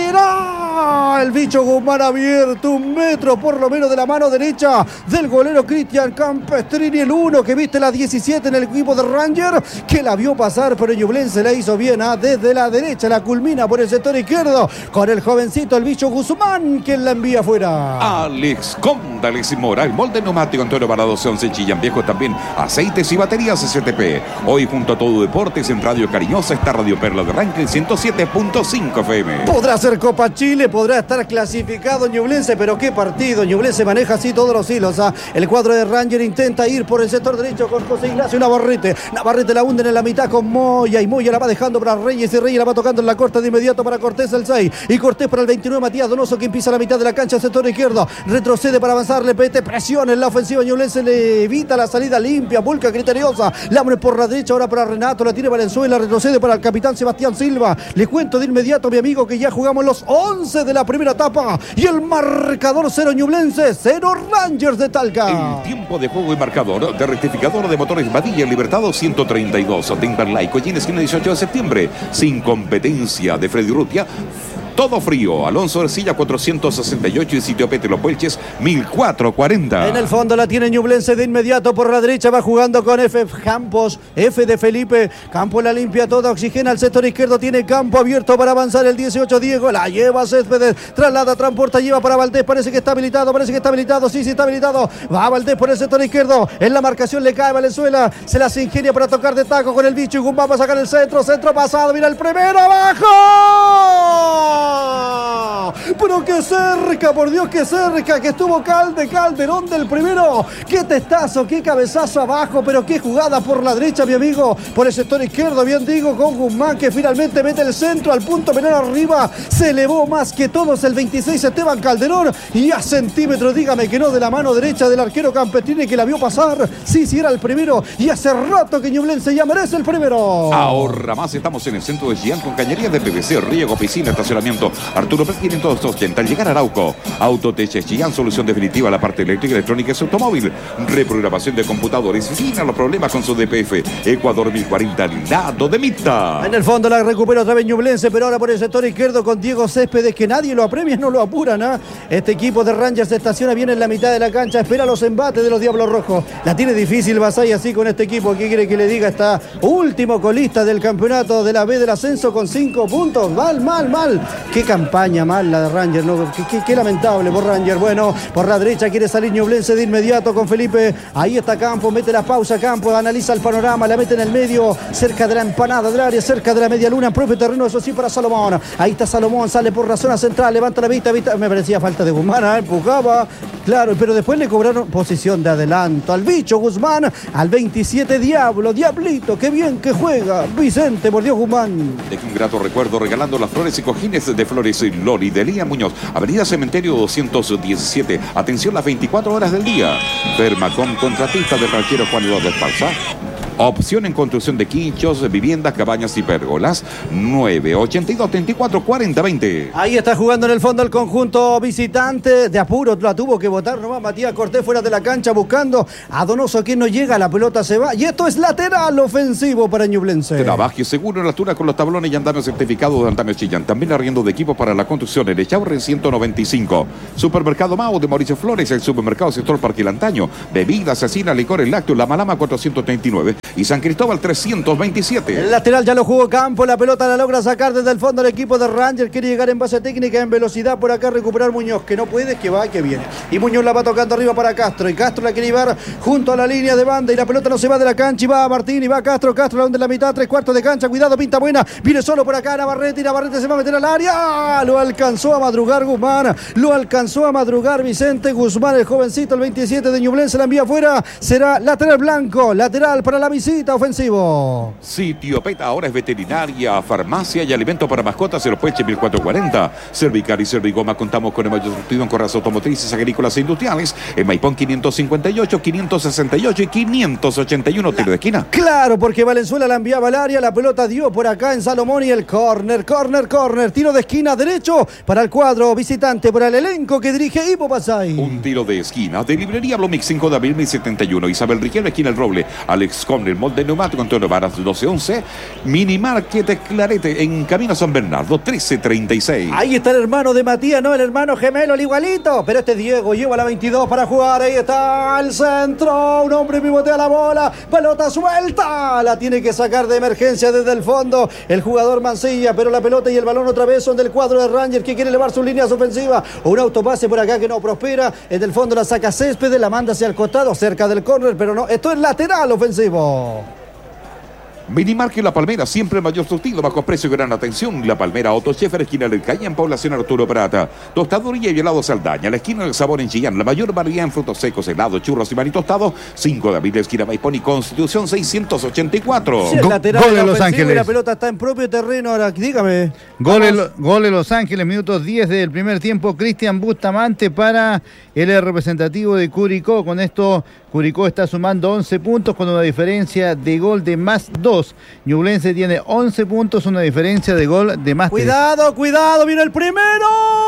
tira, el bicho Guzmán abierto, 1 metro por lo menos de la mano derecha del golero Cristian Campestrini, el 1 que viste la 17 en el equipo de Ranger, que la vio pasar, pero Ñublense la hizo bien, desde la derecha, la culmina por el sector izquierdo, con el jovencito, el bicho Guzmán, quien la envía afuera. Alex Condales y Mora, el molde neumático Antonio Barra 1211, Chillán Viejo también, aceites y baterías STP. Hoy junto a Todo Deportes en Radio Cariñosa está Radio Perla de Ranking 107.5 FM. Podrá ser Copa Chile, podrá estar clasificado Ñublense, pero qué partido, Ñublense maneja así todos los hilos, el cuadro de Ranger intenta ir por el sector derecho con José Ignacio Navarrete la hunden en la mitad con Moya, y Moya la va dejando para Reyes, y Reyes la va tocando en la corta de inmediato para Cortés el 6, y Cortés para el 29 Matías Donoso, que empieza la mitad de la cancha, sector izquierdo, retrocede para avanzar, le pete presión en la ofensiva, Ñublense le evita la salida limpia, Vulca criteriosa, la abre por la derecha, ahora para Renato, la tiene Valenzuela, retrocede para el capitán Sebastián Silva, le cuento de inmediato mi amigo que ya jugamos los 11 de la primera etapa, y el marcador 0 Ñublense, 0 Rangers de Talca. El tiempo de juego y marcador de rectificador de motores Badilla Libertado 132, Timberlake, Collín, esquina 18 de septiembre, sin competencia de Freddy Rutia. Todo frío, Alonso Ercilla 468 y Sitio Pete Los Puelches 1440. En el fondo la tiene Ñublense de inmediato por la derecha, va jugando con F Campos, F de Felipe, Campos la limpia toda, oxigena al sector izquierdo, tiene campo abierto para avanzar el 18 Diego, la lleva Céspedes, traslada, transporta, lleva para Valdés, parece que está habilitado, sí está habilitado, va Valdés por el sector izquierdo, en la marcación le cae Valenzuela, se las ingenia para tocar de taco con el bicho y Guzmán va a sacar el centro pasado, mira el primero abajo. pero qué cerca, por Dios, qué cerca, que estuvo Calderón del primero. Qué testazo, qué cabezazo abajo, pero qué jugada por la derecha, mi amigo, por el sector izquierdo, bien digo, con Guzmán, que finalmente mete el centro al punto menor arriba. Se elevó más que todos el 26 Esteban Calderón, y a centímetros, dígame que no, de la mano derecha del arquero Campestrini, que la vio pasar. Sí, era el primero, y hace rato que Ñublense ya merece el primero. Ahorra más, estamos en el centro de Chillán con cañerías de PVC, riego, piscina, estacionamiento. Arturo Pérez 580, al llegar a Arauco. Autoteche Chillán, solución definitiva a la parte eléctrica, electrónica y su automóvil. Reprogramación de computadores, fin a los problemas con su DPF. Ecuador 1040, lado de Mita. En el fondo la recupera otra vez Ñublense, pero ahora por el sector izquierdo con Diego Céspedes, que nadie lo apremia, no lo apuran, ¿eh? Este equipo de Rangers se estaciona bien en la mitad de la cancha, espera los embates de los Diablos Rojos. La tiene difícil Basay así con este equipo. ¿Qué quiere que le diga? Está último colista del campeonato de la B del ascenso con 5 puntos. Mal. Qué campaña mal la de Rangers, ¿no? Qué lamentable por Rangers. Bueno, por la derecha quiere salir Ñublense de inmediato con Felipe. Ahí está Campos, mete la pausa Campos, analiza el panorama, la mete en el medio, cerca de la empanada del área, cerca de la media luna, en propio terreno, eso sí, para Salomón. Ahí está Salomón, sale por la zona central, levanta la vista. Me parecía falta de Guzmán, empujaba, claro, pero después le cobraron posición de adelanto al bicho Guzmán, al 27 Diablito, qué bien que juega Vicente, por Dios, Guzmán. Deje un grato recuerdo regalando las flores y cojines de Flores y Lori de Lía Muñoz, Avenida Cementerio 217. Atención las 24 horas del día. Fermacom, contratista del ranchero Juan Eduardo Esparza. Opción en construcción de quinchos, viviendas, cabañas y pérgolas. 982-34-40-20. Ahí está jugando en el fondo el conjunto visitante. De apuro la tuvo que botar nomás Matías Cortés fuera de la cancha buscando a Donoso, que no llega, la pelota se va. Y esto es lateral ofensivo para Ñublense. Trabaje seguro en la altura con los tablones y andamios certificados de Andamio Chillán. También arriendo de equipos para la construcción en Echaurre 195. Supermercado Mao de Mauricio Flores, el supermercado sector Parque Lantaño. Bebidas, asesina, licores lácteos, La Malama 439 y San Cristóbal 327. El lateral ya lo jugó Campo, la pelota la logra sacar desde el fondo el equipo de Rangers. Quiere llegar en base técnica, en velocidad por acá, recuperar Muñoz, que no puede, que va, que viene. Y Muñoz la va tocando arriba para Castro, y Castro la quiere llevar junto a la línea de banda, y la pelota no se va de la cancha, y va a Martín, y va a Castro la de la mitad, 3/4 de cancha, cuidado, pinta buena, viene solo por acá Navarrete, y Navarrete se va a meter al área. Lo alcanzó a madrugar Guzmán, lo alcanzó a madrugar Vicente Guzmán, el jovencito, el 27 de Ñublense, la envía afuera, será lateral blanco, lateral para la visita, ofensivo. Sitio Peta ahora es veterinaria, farmacia y alimento para mascotas, el Pueche 1440. Cervicar y Servigoma, contamos con el mayor surtido en correas automotrices, agrícolas e industriales, en Maipón 558, 568 y 581, tiro de esquina. Claro, porque Valenzuela la enviaba al área, la pelota dio por acá en Salomón, y el córner, tiro de esquina derecho para el cuadro visitante, para el elenco que dirige Ivo Basay. Un tiro de esquina de librería Blomix 5 de abril 1071, Isabel Riquelme, esquina El Roble, Alex Conner, molde neumático Antonio Varas 1211, Mini Market Clarete en Camino San Bernardo 1336. Ahí está el hermano de Matías, no el hermano gemelo, el igualito, pero este Diego lleva la 22 para jugar. Ahí está el centro, un hombre pivotea la bola, pelota suelta, la tiene que sacar de emergencia desde el fondo el jugador Mancilla, pero la pelota y el balón otra vez son del cuadro de Rangers, que quiere elevar sus líneas ofensivas. Un autopase por acá que no prospera, desde el fondo la saca Céspedes, la manda hacia el costado cerca del córner, pero no, esto es lateral ofensivo. Minimarket La Palmera, siempre el mayor surtido, bajo precio y gran atención. La Palmera Auto Sheffer, esquina del Calle, en población Arturo Prata. Tostaduría y helado Saldaña, la esquina del Sabor en Chillán. La mayor variedad en frutos secos, helados, churros y maní tostado. 5 de abril, esquina Maipón y Constitución 684. Sí, el lateral gol en Los Ángeles. Y la pelota está en propio terreno ahora, dígame. Gol en Los Ángeles, minutos 10 del primer tiempo. Cristian Bustamante para el representativo de Curicó. Con esto, Curicó está sumando 11 puntos con una diferencia de gol de +2. Ñublense tiene 11 puntos, una diferencia de gol de +3. Cuidado, viene el primero.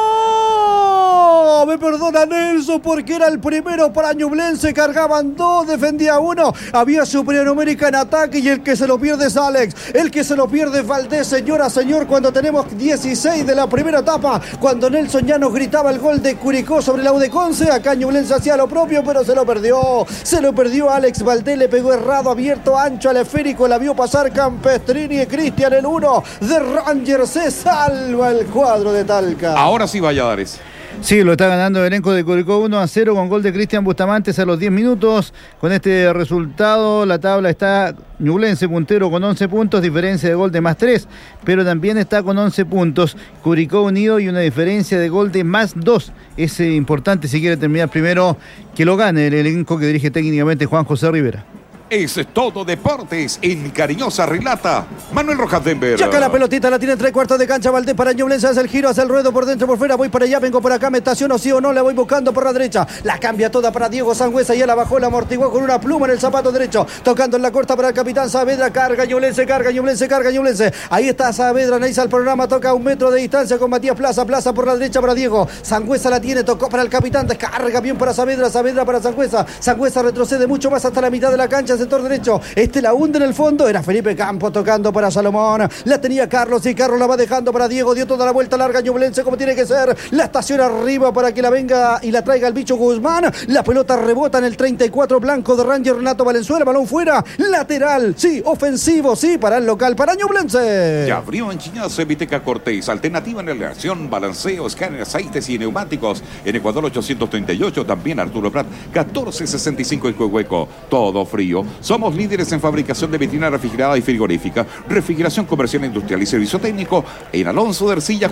Me perdona Nelson, porque era el primero para Ñublense. Cargaban 2, defendía 1. Había superioridad numérica en ataque, y el que se lo pierde es Alex. El que se lo pierde es Valdés, señor, cuando tenemos 16 de la primera etapa. Cuando Nelson ya nos gritaba el gol de Curicó sobre la U de Conce. Acá Ñublense hacía lo propio, pero se lo perdió. Alex Valdés, le pegó errado, abierto, ancho al esférico. La vio pasar Campestrini y Cristian, el 1 de Rangers. Se salva el cuadro de Talca. Ahora sí, Valladares. Sí, lo está ganando el elenco de Curicó 1-0 con gol de Cristian Bustamantes a los 10 minutos. Con este resultado, la tabla está Ñublense puntero con 11 puntos, diferencia de gol de +3, pero también está con 11 puntos Curicó Unido y una diferencia de gol de +2. Es importante si quiere terminar primero que lo gane el elenco que dirige técnicamente Juan José Rivera. Es todo deportes en Cariñosa relata Manuel Rojas Denver. Chaca la pelotita, la tiene en 3/4 de cancha. Valdés para Ñublense, hace el giro, hace el ruedo por dentro, por fuera. Voy para allá, vengo por acá, me estaciono sí o no. La voy buscando por la derecha. La cambia toda para Diego Sangüesa. Ya la bajó, la amortiguó con una pluma en el zapato derecho. Tocando en la corta para el capitán Saavedra. Carga Ñublense, carga Ñublense, carga Ñublense. Ahí está Saavedra, analiza el programa. Toca a 1 metro de distancia con Matías Plaza. Plaza por la derecha para Diego. Sangüesa la tiene, tocó para el capitán. Descarga bien para Saavedra. Saavedra para Sangüesa. Sangüesa retrocede mucho más hasta la mitad de la cancha, sector derecho. La hunde en el fondo, era Felipe Campos tocando para Salomón, la tenía Carlos y Carlos la va dejando para Diego, dio toda la vuelta larga Ñublense como tiene que ser, la estaciona arriba para que la venga y la traiga el bicho Guzmán, la pelota rebota en el 34 blanco de Ranger Renato Valenzuela, balón fuera, lateral, sí, ofensivo, sí, para el local, para Ñublense. Ya abrió en Chiñazo, Viteca Cortés, alternativa en elevación, balanceo, escáner, aceites y neumáticos, en Ecuador 838, también Arturo Prat, 1465 en Coihueco, todo frío, somos líderes en fabricación de vitrina refrigerada y frigorífica, refrigeración comercial, industrial y servicio técnico en Alonso de Ercilla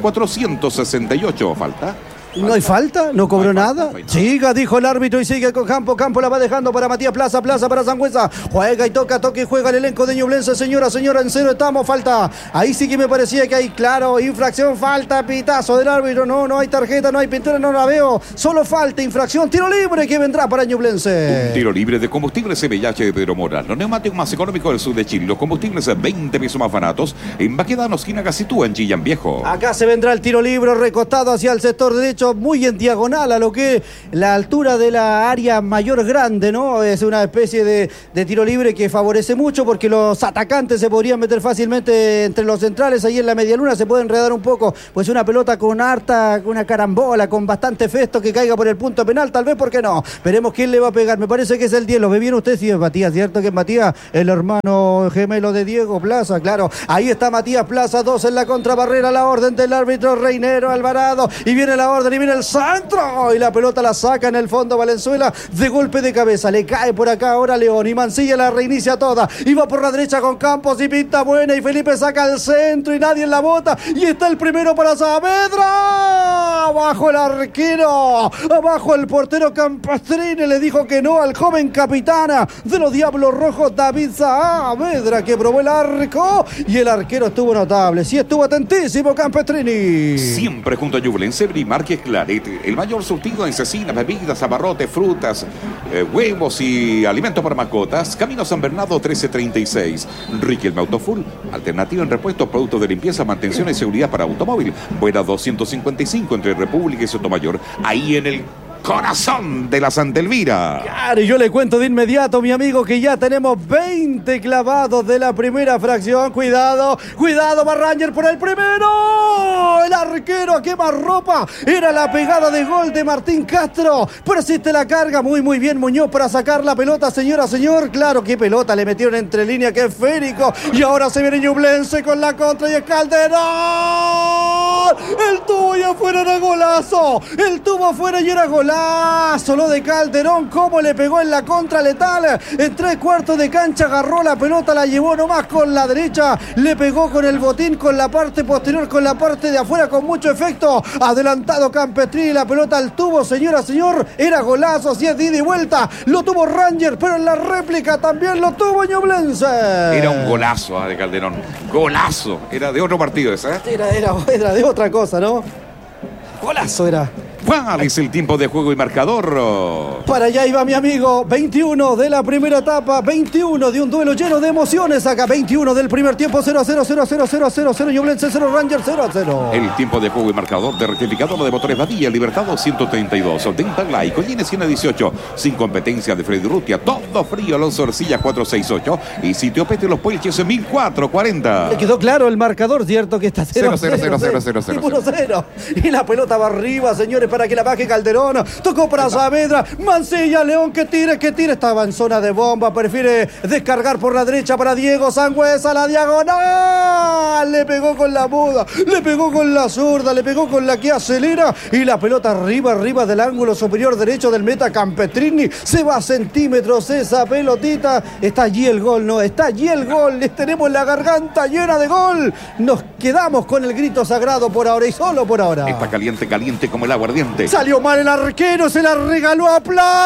468. ¿Falta? ¿No hay falta? ¿No cobró nada? Siga, dijo el árbitro y sigue con Campo. Campo la va dejando para Matías Plaza. Plaza para Sangüesa. Juega y toca y juega el elenco de Ñublense. Señora, en cero estamos. Falta. Ahí sí que me parecía que hay, claro, infracción, falta, pitazo del árbitro. No hay tarjeta, no hay pintura, no la veo. Solo falta, infracción, tiro libre que vendrá para Ñublense. Un tiro libre de combustibles CBH de Pedro Moral. Los neumáticos más económicos del sur de Chile. Los combustibles 20 pesos más baratos. En Baquedano, esquina Gacitúa, en Chillán Viejo. Acá se vendrá el tiro libre recostado hacia el sector derecho. Muy en diagonal a lo que la altura de la área mayor grande, ¿no? Es una especie de tiro libre que favorece mucho porque los atacantes se podrían meter fácilmente entre los centrales. Ahí en la medialuna se puede enredar un poco. Pues una pelota con una carambola, con bastante festo que caiga por el punto penal. Tal vez, ¿por qué no? Veremos quién le va a pegar. Me parece que es el 10. ¿Lo ve bien usted? Sí, es Matías, ¿cierto que es Matías? El hermano gemelo de Diego Plaza, claro. Ahí está Matías Plaza, 2 en la contrabarrera. La orden del árbitro Reinero Alvarado. Y viene la orden y viene el centro. Y la pelota la saca en el fondo Valenzuela de golpe de cabeza. Le cae por acá ahora León. Y Mancilla la reinicia toda. Y va por la derecha con Campos y pinta buena. Y Felipe saca el centro y nadie en la bota. Y está el primero para Saavedra. Abajo el arquero. Abajo el portero Campestrini. Le dijo que no al joven capitana de los Diablos Rojos, David Saavedra, que probó el arco. Y el arquero estuvo notable. Sí, estuvo atentísimo Campestrini. Siempre junto a Ñublense, Brimarques Claret. El mayor surtido en cecinas, bebidas, abarrotes, frutas, huevos y alimentos para mascotas. Camino San Bernardo 1336. Riquelme Autofull. Alternativa en repuestos, productos de limpieza, mantención y seguridad para automóvil. Buena 255 entre República y Sotomayor. Ahí en el corazón de la Santa Elvira. Claro, y yo le cuento de inmediato, mi amigo, que ya tenemos 20 clavados de la primera fracción. Cuidado, va Ranger por el primero. El arquero a quemarropa. Era la pegada de gol de Martín Castro. Persiste la carga. Muy bien Muñoz para sacar la pelota, señor. Claro, qué pelota le metieron entre línea, qué esférico. Y ahora se viene Ñublense con la contra y es Calderón. El tubo y afuera era golazo. El tubo afuera y era golazo. Lo de Calderón, cómo le pegó en la contra letal. En 3/4 de cancha agarró la pelota, la llevó nomás con la derecha. Le pegó con el botín, con la parte posterior, con la parte de afuera, con mucho efecto. Adelantado Campestrini, la pelota al tubo, señor. Era golazo, así es de ida y vuelta. Lo tuvo Ranger, pero en la réplica también lo tuvo Ñublense. Era un golazo de Calderón. Golazo. Era de otro partido ese, ¿eh? Era de otra cosa, ¿no? Golazo era. ¿Cuál es el tiempo de juego y marcador? Para allá iba mi amigo. 21 de la primera etapa, 21 de un duelo lleno de emociones acá. 21 del primer tiempo, 0-0 Ñublense 0, Ranger 0-0. El tiempo de juego y marcador de rectificador de motores Badilla, Libertado 132, Dental Light, Collines 118, sin competencia de Freddy Rutia, todo frío, Alonso Ercilla 468 y Sitio Pete Los Puelches 1440. Le quedó claro el marcador, ¿cierto? Que está 0-0. 0-0. Y la pelota va arriba, señores. para que la baje Calderón. Tocó para Saavedra. Mancilla, León, que tire. Estaba en zona de bomba. Prefiere descargar por la derecha para Diego Sangüesa. La diagonal. Le pegó con la muda. Le pegó con la zurda. Le pegó con la que acelera. Y la pelota arriba del ángulo superior derecho del meta Campestrini. Se va a centímetros esa pelotita. Está allí el gol, ¿no? Está allí el gol. Les tenemos la garganta llena de gol. Nos quedamos con el grito sagrado por ahora y solo por ahora. Está caliente como el aguardiente. Salió mal el arquero, se la regaló a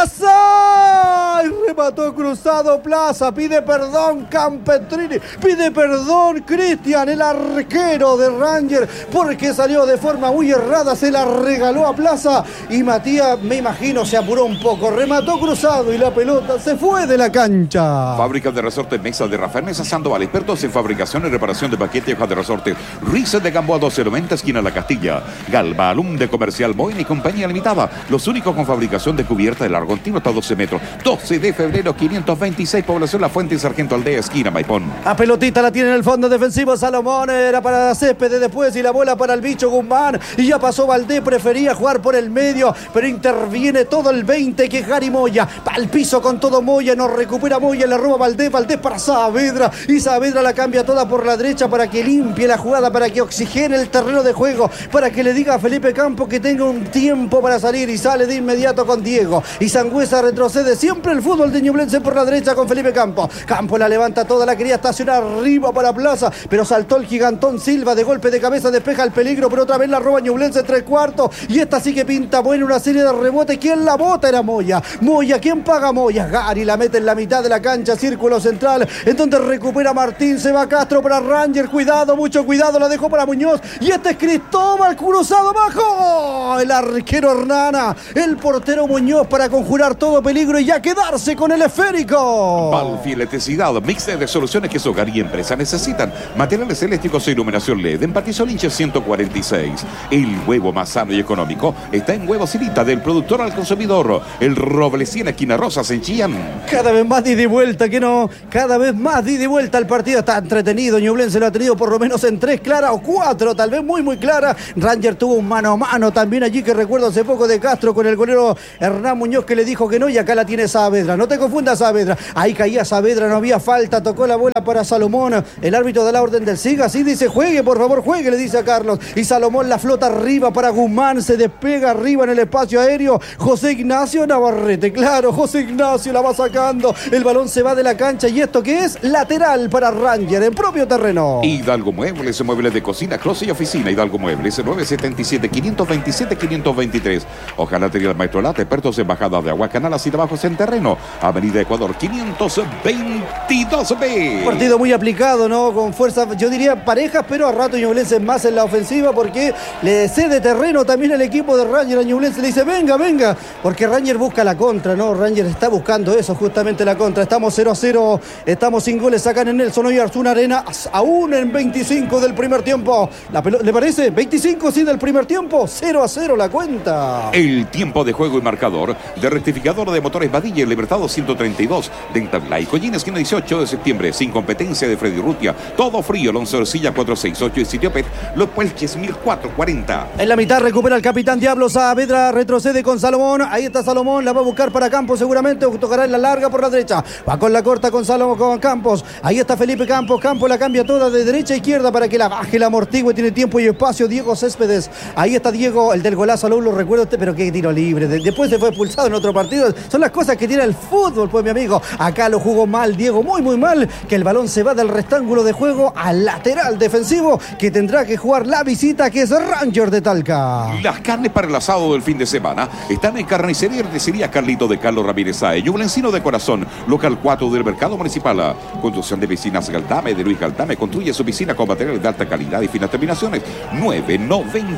Plaza. Y remató cruzado Plaza. Pide perdón Campestrini. Pide perdón Cristian, el arquero de Ranger, porque salió de forma muy errada. Se la regaló a Plaza. Y Matías, me imagino, se apuró un poco. Remató cruzado y la pelota se fue de la cancha. Fábrica de resortes Mesa de Rafael Mesa Sandoval. Expertos en fabricación y reparación de paquetes y hojas de resorte. Riza de Gamboa 1290, esquina La Castilla. Galva, Alum de Comercial Boina y Compañía Limitada. Los únicos con fabricación de cubierta de largo continuo hasta 12 metros. 12 de febrero, 526, población La Fuente y Sargento Aldea, esquina Maipón. La pelotita la tiene en el fondo defensivo Salomón. Era para Céspedes después y la bola para el bicho Guzmán. Y ya pasó Valdés, prefería jugar por el medio, pero interviene todo el 20 que es Gary Moya. Va al piso con todo Moya, no recupera Moya, le roba Valdés para Saavedra. Y Saavedra la cambia toda por la derecha para que limpie la jugada, para que oxigene el terreno de juego, para que le diga a Felipe Campos que tenga un tiempo para salir y sale de inmediato con Diego. Y Sangüesa retrocede siempre el fútbol de Ñublense por la derecha con Felipe Campos. Campos la levanta toda, la quería estacionar arriba para Plaza, pero saltó el gigantón Silva de golpe de cabeza, despeja el peligro, pero otra vez la roba Ñublense 3/4 y esta sí que pinta buena una serie de rebotes. ¿Quién la bota? Era Moya. ¿Quién paga Moya? Gary la mete en la mitad de la cancha, círculo central, entonces recupera Martín, se va Castro para Ranger, cuidado, mucho cuidado, la dejó para Muñoz y este es Cristóbal cruzado abajo. El arquero Hernana, el portero Muñoz para conjurar todo peligro y ya quedarse con el esférico. Balfi Electricidad, mix de soluciones que su hogar y empresa necesitan. Materiales eléctricos e iluminación LED en Patisolinche 146. El huevo más sano y económico está en Huevo Cirita, del productor al consumidor. El Roble 100, esquina Rosas en Chillán. Cada vez más de ida y vuelta, que no, cada vez más de ida y vuelta. El partido está entretenido. Ñublense lo ha tenido por lo menos en 3 claras o 4, tal vez muy clara. Ranger tuvo un mano a mano también allí, que recuerdo hace poco de Castro con el golero Hernán Muñoz, que le dijo que no, y acá la tiene Saavedra. No te confundas, Saavedra. Ahí caía Saavedra, no había falta, tocó la bola para Salomón. El árbitro da la orden del siga, así dice, juegue, por favor, juegue, le dice a Carlos. Y Salomón la flota arriba para Guzmán, se despega arriba en el espacio aéreo. José Ignacio Navarrete, claro, José Ignacio la va sacando. El balón se va de la cancha y esto que es lateral para Ranger en propio terreno. Hidalgo Muebles, muebles de cocina, closet y oficina. Hidalgo Muebles, 977-527-523. Hojalatería Maestro Lata, expertos en bajadas de agua, canales y trabajos en terreno. Avenida Ecuador 522B. Partido muy aplicado, ¿no? Con fuerza, yo diría parejas, pero a rato Ñublense más en la ofensiva porque le cede terreno también al equipo de Ranger. A Ñublense le dice, venga, porque Ranger busca la contra, ¿no? Ranger está buscando eso, justamente la contra. Estamos 0-0, estamos sin goles. Sacan en Nelson Oyarzún Arena, aún en 25 del primer tiempo. ¿Le parece? 25 sí del primer tiempo, 0-0 la cuenta. El tiempo de juego y marcador de rectificador de motores Badilla, el Libertado 132, Dental y Collines, esquina 18 de septiembre, sin competencia de Freddy Rutia, todo frío, Alonso Ercilla 468 y Sitio Pet, Los Puelches 1440. En la mitad recupera el capitán Diablo, Saavedra retrocede con Salomón, ahí está Salomón, la va a buscar para Campos seguramente, o tocará en la larga por la derecha, va con la corta con Salomón, con Campos, ahí está Felipe Campos la cambia toda de derecha a izquierda para que la baje, la amortigue, tiene tiempo y espacio Diego Céspedes, ahí está Diego, el del golazo, lo recuerdo, pero qué tiro libre, después se fue expulsado en otro partido, son las cosas que tiene el fútbol, pues mi amigo, acá lo jugó mal Diego, muy mal, que el balón se va del rectángulo de juego al lateral defensivo, que tendrá que jugar la visita, que es Ranger de Talca. Las carnes para el asado del fin de semana están en Carnicería y Artesería Carlito de Carlos Ramírez Sáez, Ñublencino de corazón, local 4 del Mercado Municipal. Construcción de piscinas Galtame, de Luis Galtame, construye su piscina con materiales de alta calidad y finas terminaciones.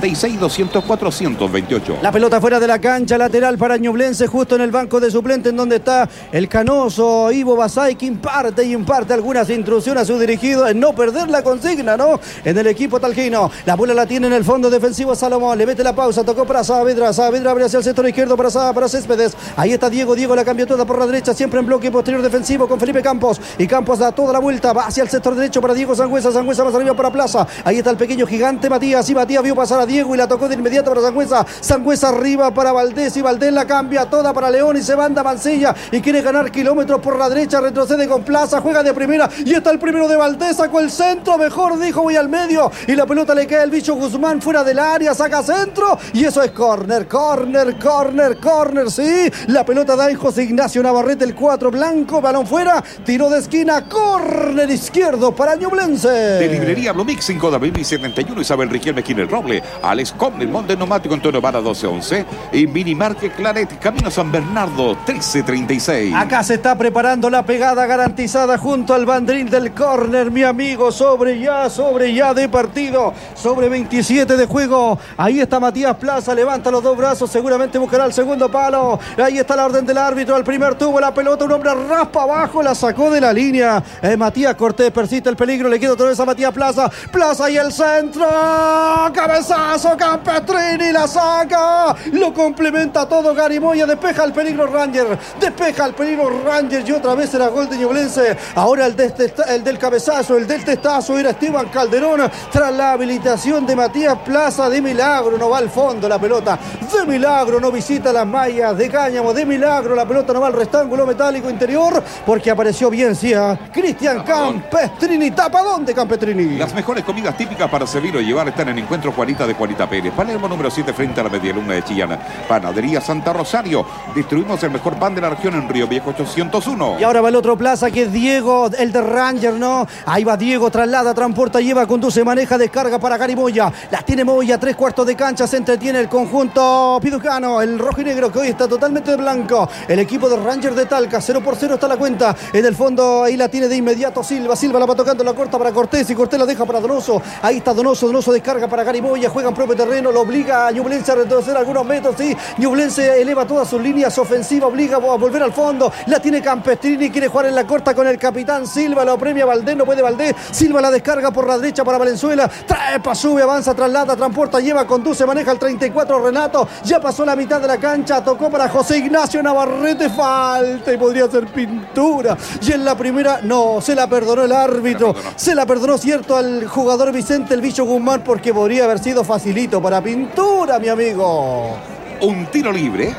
996-200-428. La pelota fuera de la cancha, lateral para Ñublense, justo en el banco de suplente, en donde donde está el canoso Ivo Basay, que imparte algunas instrucciones a su dirigido en no perder la consigna, ¿no? En el equipo talquino. La bola la tiene en el fondo defensivo Salomón. Le mete la pausa, tocó para Saavedra. Saavedra abre hacia el sector izquierdo para Céspedes. Ahí está Diego. Diego la cambió toda por la derecha, siempre en bloque posterior defensivo con Felipe Campos. Y Campos da toda la vuelta, va hacia el sector derecho para Diego Sangüesa. Sangüesa más arriba para Plaza. Ahí está el pequeño gigante Matías. Y Matías vio pasar a Diego y la tocó de inmediato para Sangüesa. Sangüesa arriba para Valdés. Y Valdés la cambia toda para León y se manda Mancilla. Y quiere ganar kilómetros por la derecha. Retrocede con Plaza. Juega de primera. Y está el primero de Valdés. Sacó el centro. Mejor dijo, voy al medio. Y la pelota le cae al bicho Guzmán fuera del área. Saca centro. Y eso es córner. Córner. Sí. La pelota da en José Ignacio Navarrete. El 4 blanco. Balón fuera. Tiro de esquina. Córner izquierdo para Ñublense. De librería Blumix 5 de abril y 71. Isabel Riquelme Esquina El Roble. Alex Comne, el Monte Neumático Antonio Vara 1211. Y Minimarket Claret Camino San Bernardo 1336. Acá se está preparando la pegada garantizada junto al banderín del córner, mi amigo. Sobre ya de partido. Sobre 27 de juego. Ahí está Matías Plaza. Levanta los dos brazos. Seguramente buscará el segundo palo. Ahí está la orden del árbitro. Al primer tuvo la pelota. Un hombre raspa abajo. La sacó de la línea. Matías Cortés persiste el peligro. Le queda otra vez a Matías Plaza. Plaza y el centro. Cabezazo. Campestrini la saca. Lo complementa todo Gary Moya. Despeja el peligro Ranger. Y otra vez era gol de Ñublense. Ahora el del cabezazo. El del testazo era Esteban Calderón. Tras la habilitación de Matías Plaza. De milagro no va al fondo la pelota. De milagro no visita las mallas de Cáñamo. De milagro la pelota no va al rectángulo metálico interior. Porque apareció bien, sí, Cristian Campestrini. ¿Tapadón de Campestrini? Las mejores comidas típicas para servir o llevar están en Encuentro Juanita de Juanita Pérez. Palermo número 7 frente a la Medialuna de Chillán. Panadería Santa Rosario. Distribuimos el mejor pan de la región en Río Viejo 801. Y ahora va el otro Plaza, que es Diego, el de Ranger, ¿no? Ahí va Diego, traslada, transporta, lleva, conduce, maneja, descarga para Gary Moya. Las tiene Moya, 3/4 de cancha, se entretiene el conjunto piducano, el rojo y negro, que hoy está totalmente de blanco. El equipo de Ranger de Talca, 0-0 está la cuenta. En el fondo, ahí la tiene de inmediato Silva la va tocando, la corta para Cortés, y Cortés la deja para Donoso. Ahí está Donoso descarga para Gary Moya, juega en propio terreno, lo obliga a Ñublense a retroceder algunos metros, sí. Ñublense eleva todas sus líneas ofensivas, obliga a volver al fondo. La tiene Campestrini, quiere jugar en la corta con el capitán Silva, lo premia Valdés, no puede Valdés. Silva la descarga por la derecha para Valenzuela. Trepa, sube, avanza, traslada, transporta, lleva, conduce, maneja el 34 Renato. Ya pasó la mitad de la cancha, tocó para José Ignacio Navarrete, falta y podría ser pintura. Y en la primera, no, se la perdonó el árbitro. Se la perdonó, cierto, al jugador Vicente el Bicho Guzmán, porque podría haber sido facilito para pintura, mi amigo. Un tiro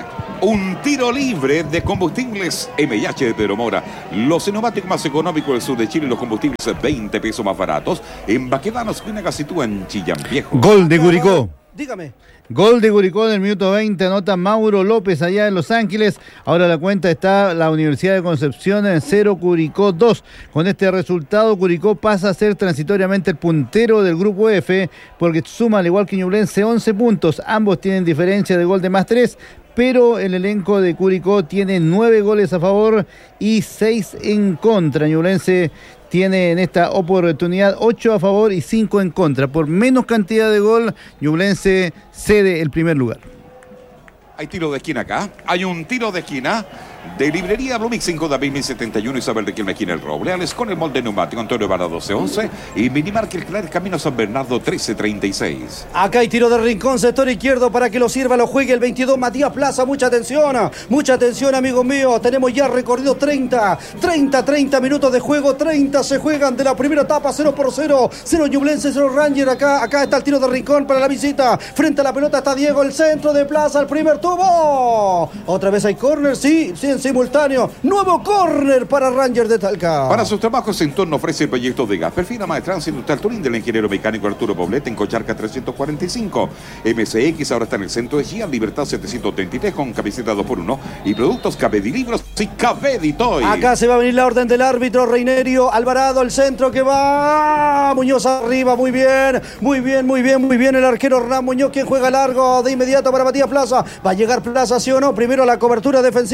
libre de combustibles MH de Pedro Mora. Los neumáticos más económicos del sur de Chile y los combustibles 20 pesos más baratos. En Baquedanos, Cuenaga sitúa en Chillán Viejo. Gol de Curicó. Dígame. Gol de Curicó en el minuto 20, anota Mauro López allá en Los Ángeles. Ahora la cuenta está la Universidad de Concepción en 0, Curicó 2. Con este resultado, Curicó pasa a ser transitoriamente el puntero del grupo F, porque suma, al igual que Ñublense, 11 puntos. Ambos tienen diferencia de gol de +3, pero el elenco de Curicó tiene 9 goles a favor y 6 en contra. Ñublense tiene en esta oportunidad 8 a favor y 5 en contra. Por menos cantidad de gol, Ñublense cede el primer lugar. Hay tiro de esquina acá. Hay un tiro de esquina de librería Blumix 5 de abril 1071. Isabel Riquelme Esquina El Roble. Alex con el molde neumático Antonio Vara 1211. Y Minimarket Claret Camino San Bernardo 1336. Acá hay tiro de rincón, sector izquierdo, para que lo sirva, lo juegue el 22 Matías Plaza. Mucha atención, amigos míos. Tenemos ya recorrido 30 minutos de juego. 30 se juegan de la primera etapa. 0-0. 0 Ñublense, 0 Ranger. Acá está el tiro de rincón para la visita. Frente a la pelota está Diego, el centro de Plaza, el primer tubo. Otra vez hay córner, sí, en simultáneo. Nuevo córner para Ranger de Talca. Para sus trabajos en torno ofrece proyectos de gas. Perfina Maestranza Industrial Turín del ingeniero mecánico Arturo Poblete en Cocharca 345. MSX ahora está en el centro de Gia, Libertad 733 con camiseta 2x1 y productos Cabedi Libros y Cabedi Toy. Acá se va a venir la orden del árbitro. Reinerio Alvarado, el centro que va. Muñoz arriba, muy bien el arquero Hernán Muñoz, quien juega largo de inmediato para Matías Plaza. Va a llegar Plaza, sí o no. Primero la cobertura defensiva.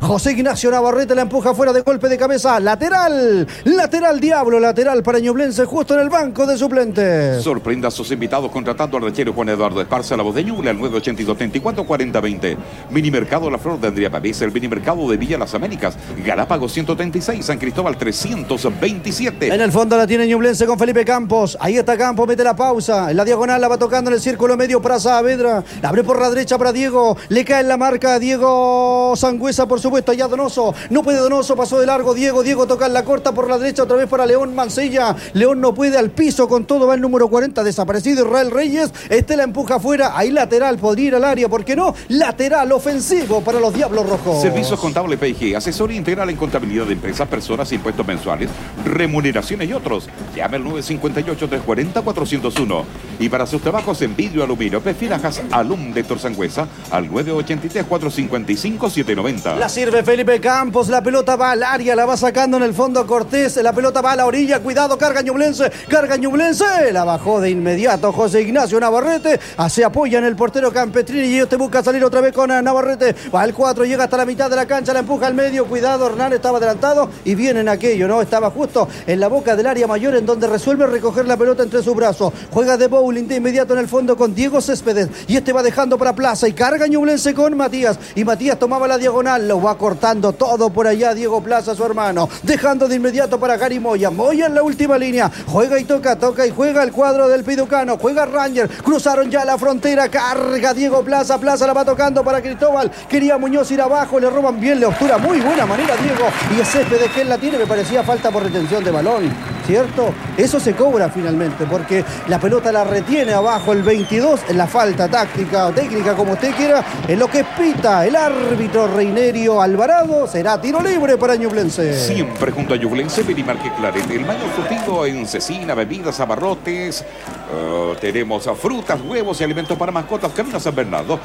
José Ignacio Navarrete la empuja fuera de golpe de cabeza. Lateral Diablo, lateral para Ñublense justo en el banco de suplentes. Sorprenda a sus invitados contratando al ranchero Juan Eduardo Esparza, la voz de Ñuble, al 982-34-40-20. Minimercado La Flor de Andrea Pavés, el minimercado de Villa Las Américas, Galápagos 136, San Cristóbal 327. En el fondo la tiene Ñublense con Felipe Campos. Ahí está Campos, mete la pausa. En la diagonal la va tocando en el círculo medio para Saavedra. La abre por la derecha para Diego. Le cae en la marca a Diego Sangüesa, por supuesto. Allá Donoso. No puede Donoso, pasó de largo Diego. Diego toca en la corta por la derecha otra vez para León Mancilla. León no puede, al piso con todo. Va el número 40, desaparecido Israel Reyes. La empuja afuera. Ahí lateral, podría ir al área. ¿Por qué no? Lateral ofensivo para los Diablos Rojos. Servicios Contables PG, asesoría integral en contabilidad de empresas, personas, impuestos mensuales, remuneraciones y otros. Llame al 958-340-401. Y para sus trabajos en vidrio aluminio, Filajas Alum de Sangüesa al 983-455-790. La sirve Felipe Campos, la pelota va al área, la va sacando en el fondo Cortés, la pelota va a la orilla, cuidado, carga Ñublense, la bajó de inmediato José Ignacio Navarrete, se apoya en el portero Campestrini y ellos te busca salir otra vez con Navarrete, va al 4, llega hasta la mitad de la cancha, la empuja al medio, cuidado, Hernán estaba adelantado y viene en aquello, ¿no? Estaba justo en la boca del área mayor en donde resuelve recoger la pelota entre sus brazos, juega de bowling de inmediato en el fondo con Diego Céspedes y va dejando para Plaza y carga Ñublense con Matías y Matías tomaba la diagonal, lo va cortando todo por allá Diego Plaza, su hermano, dejando de inmediato para Gary Moya en la última línea, juega y toca y juega el cuadro del Piducano, juega Ranger, cruzaron ya la frontera, carga Diego Plaza la va tocando para Cristóbal, quería Muñoz ir abajo, le roban bien, le obtura muy buena manera Diego y es Céspedes que él la tiene, me parecía falta por retención de balón, ¿cierto? Eso se cobra finalmente porque la pelota la retiene abajo el 22 en la falta táctica o técnica como usted quiera, en lo que pita el árbitro Reinerio Alvarado, será tiro libre para Ñublense. Siempre junto a Ñublense, Minimarket Claret, el mayor surtido en cecina, bebidas, abarrotes, tenemos frutas, huevos y alimentos para mascotas, Camino San Bernardo,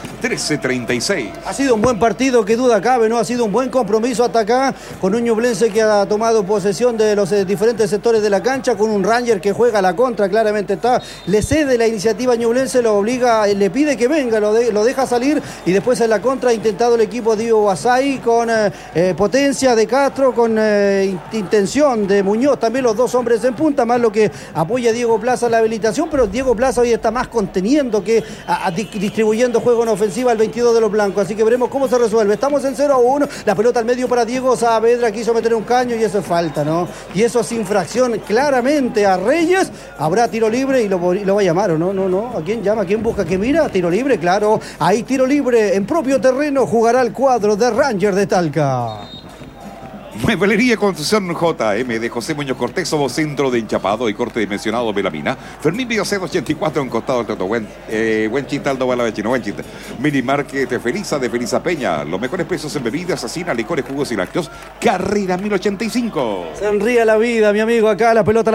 1336. Ha sido un buen partido, que duda cabe, ¿no? Ha sido un buen compromiso hasta acá, con un Ñublense que ha tomado posesión de los diferentes sectores de la cancha, con un Ranger que juega a la contra, claramente está, le cede la iniciativa a Ñublense, lo obliga, le pide que venga, lo deja salir y después en la contra ha intentado el equipo Diego Basay con potencia de Castro, con intención de Muñoz, también los dos hombres en punta, más lo que apoya Diego Plaza la habilitación, pero Diego Plaza hoy está más conteniendo que distribuyendo juego en ofensiva al 22 de los blancos, así que veremos cómo se resuelve. Estamos en 0-1, la pelota al medio para Diego Saavedra, quiso meter un caño y eso es falta, ¿no? Y eso es infracción claramente a Reyes, habrá tiro libre y lo va a llamar, ¿o no? No, ¿a quién llama? ¿A quién busca? ¿Qué mira? Tiro libre, claro, ahí tiro libre en propio terreno, jugará el cuadro de Ranger de Talca. Mueblería Construcción JM de José Muñoz Cortés, somos centro de enchapado y corte dimensionado Melamina. Fermín Villocedo 84 en costado del Toto. Buen chintaldo, bala vecino, buen chiste. Minimarket de Felisa Peña. Los mejores precios en bebidas, asesina, licores, jugos y lácteos. Carrera 1085. Se enría la vida, mi amigo, acá la pelota.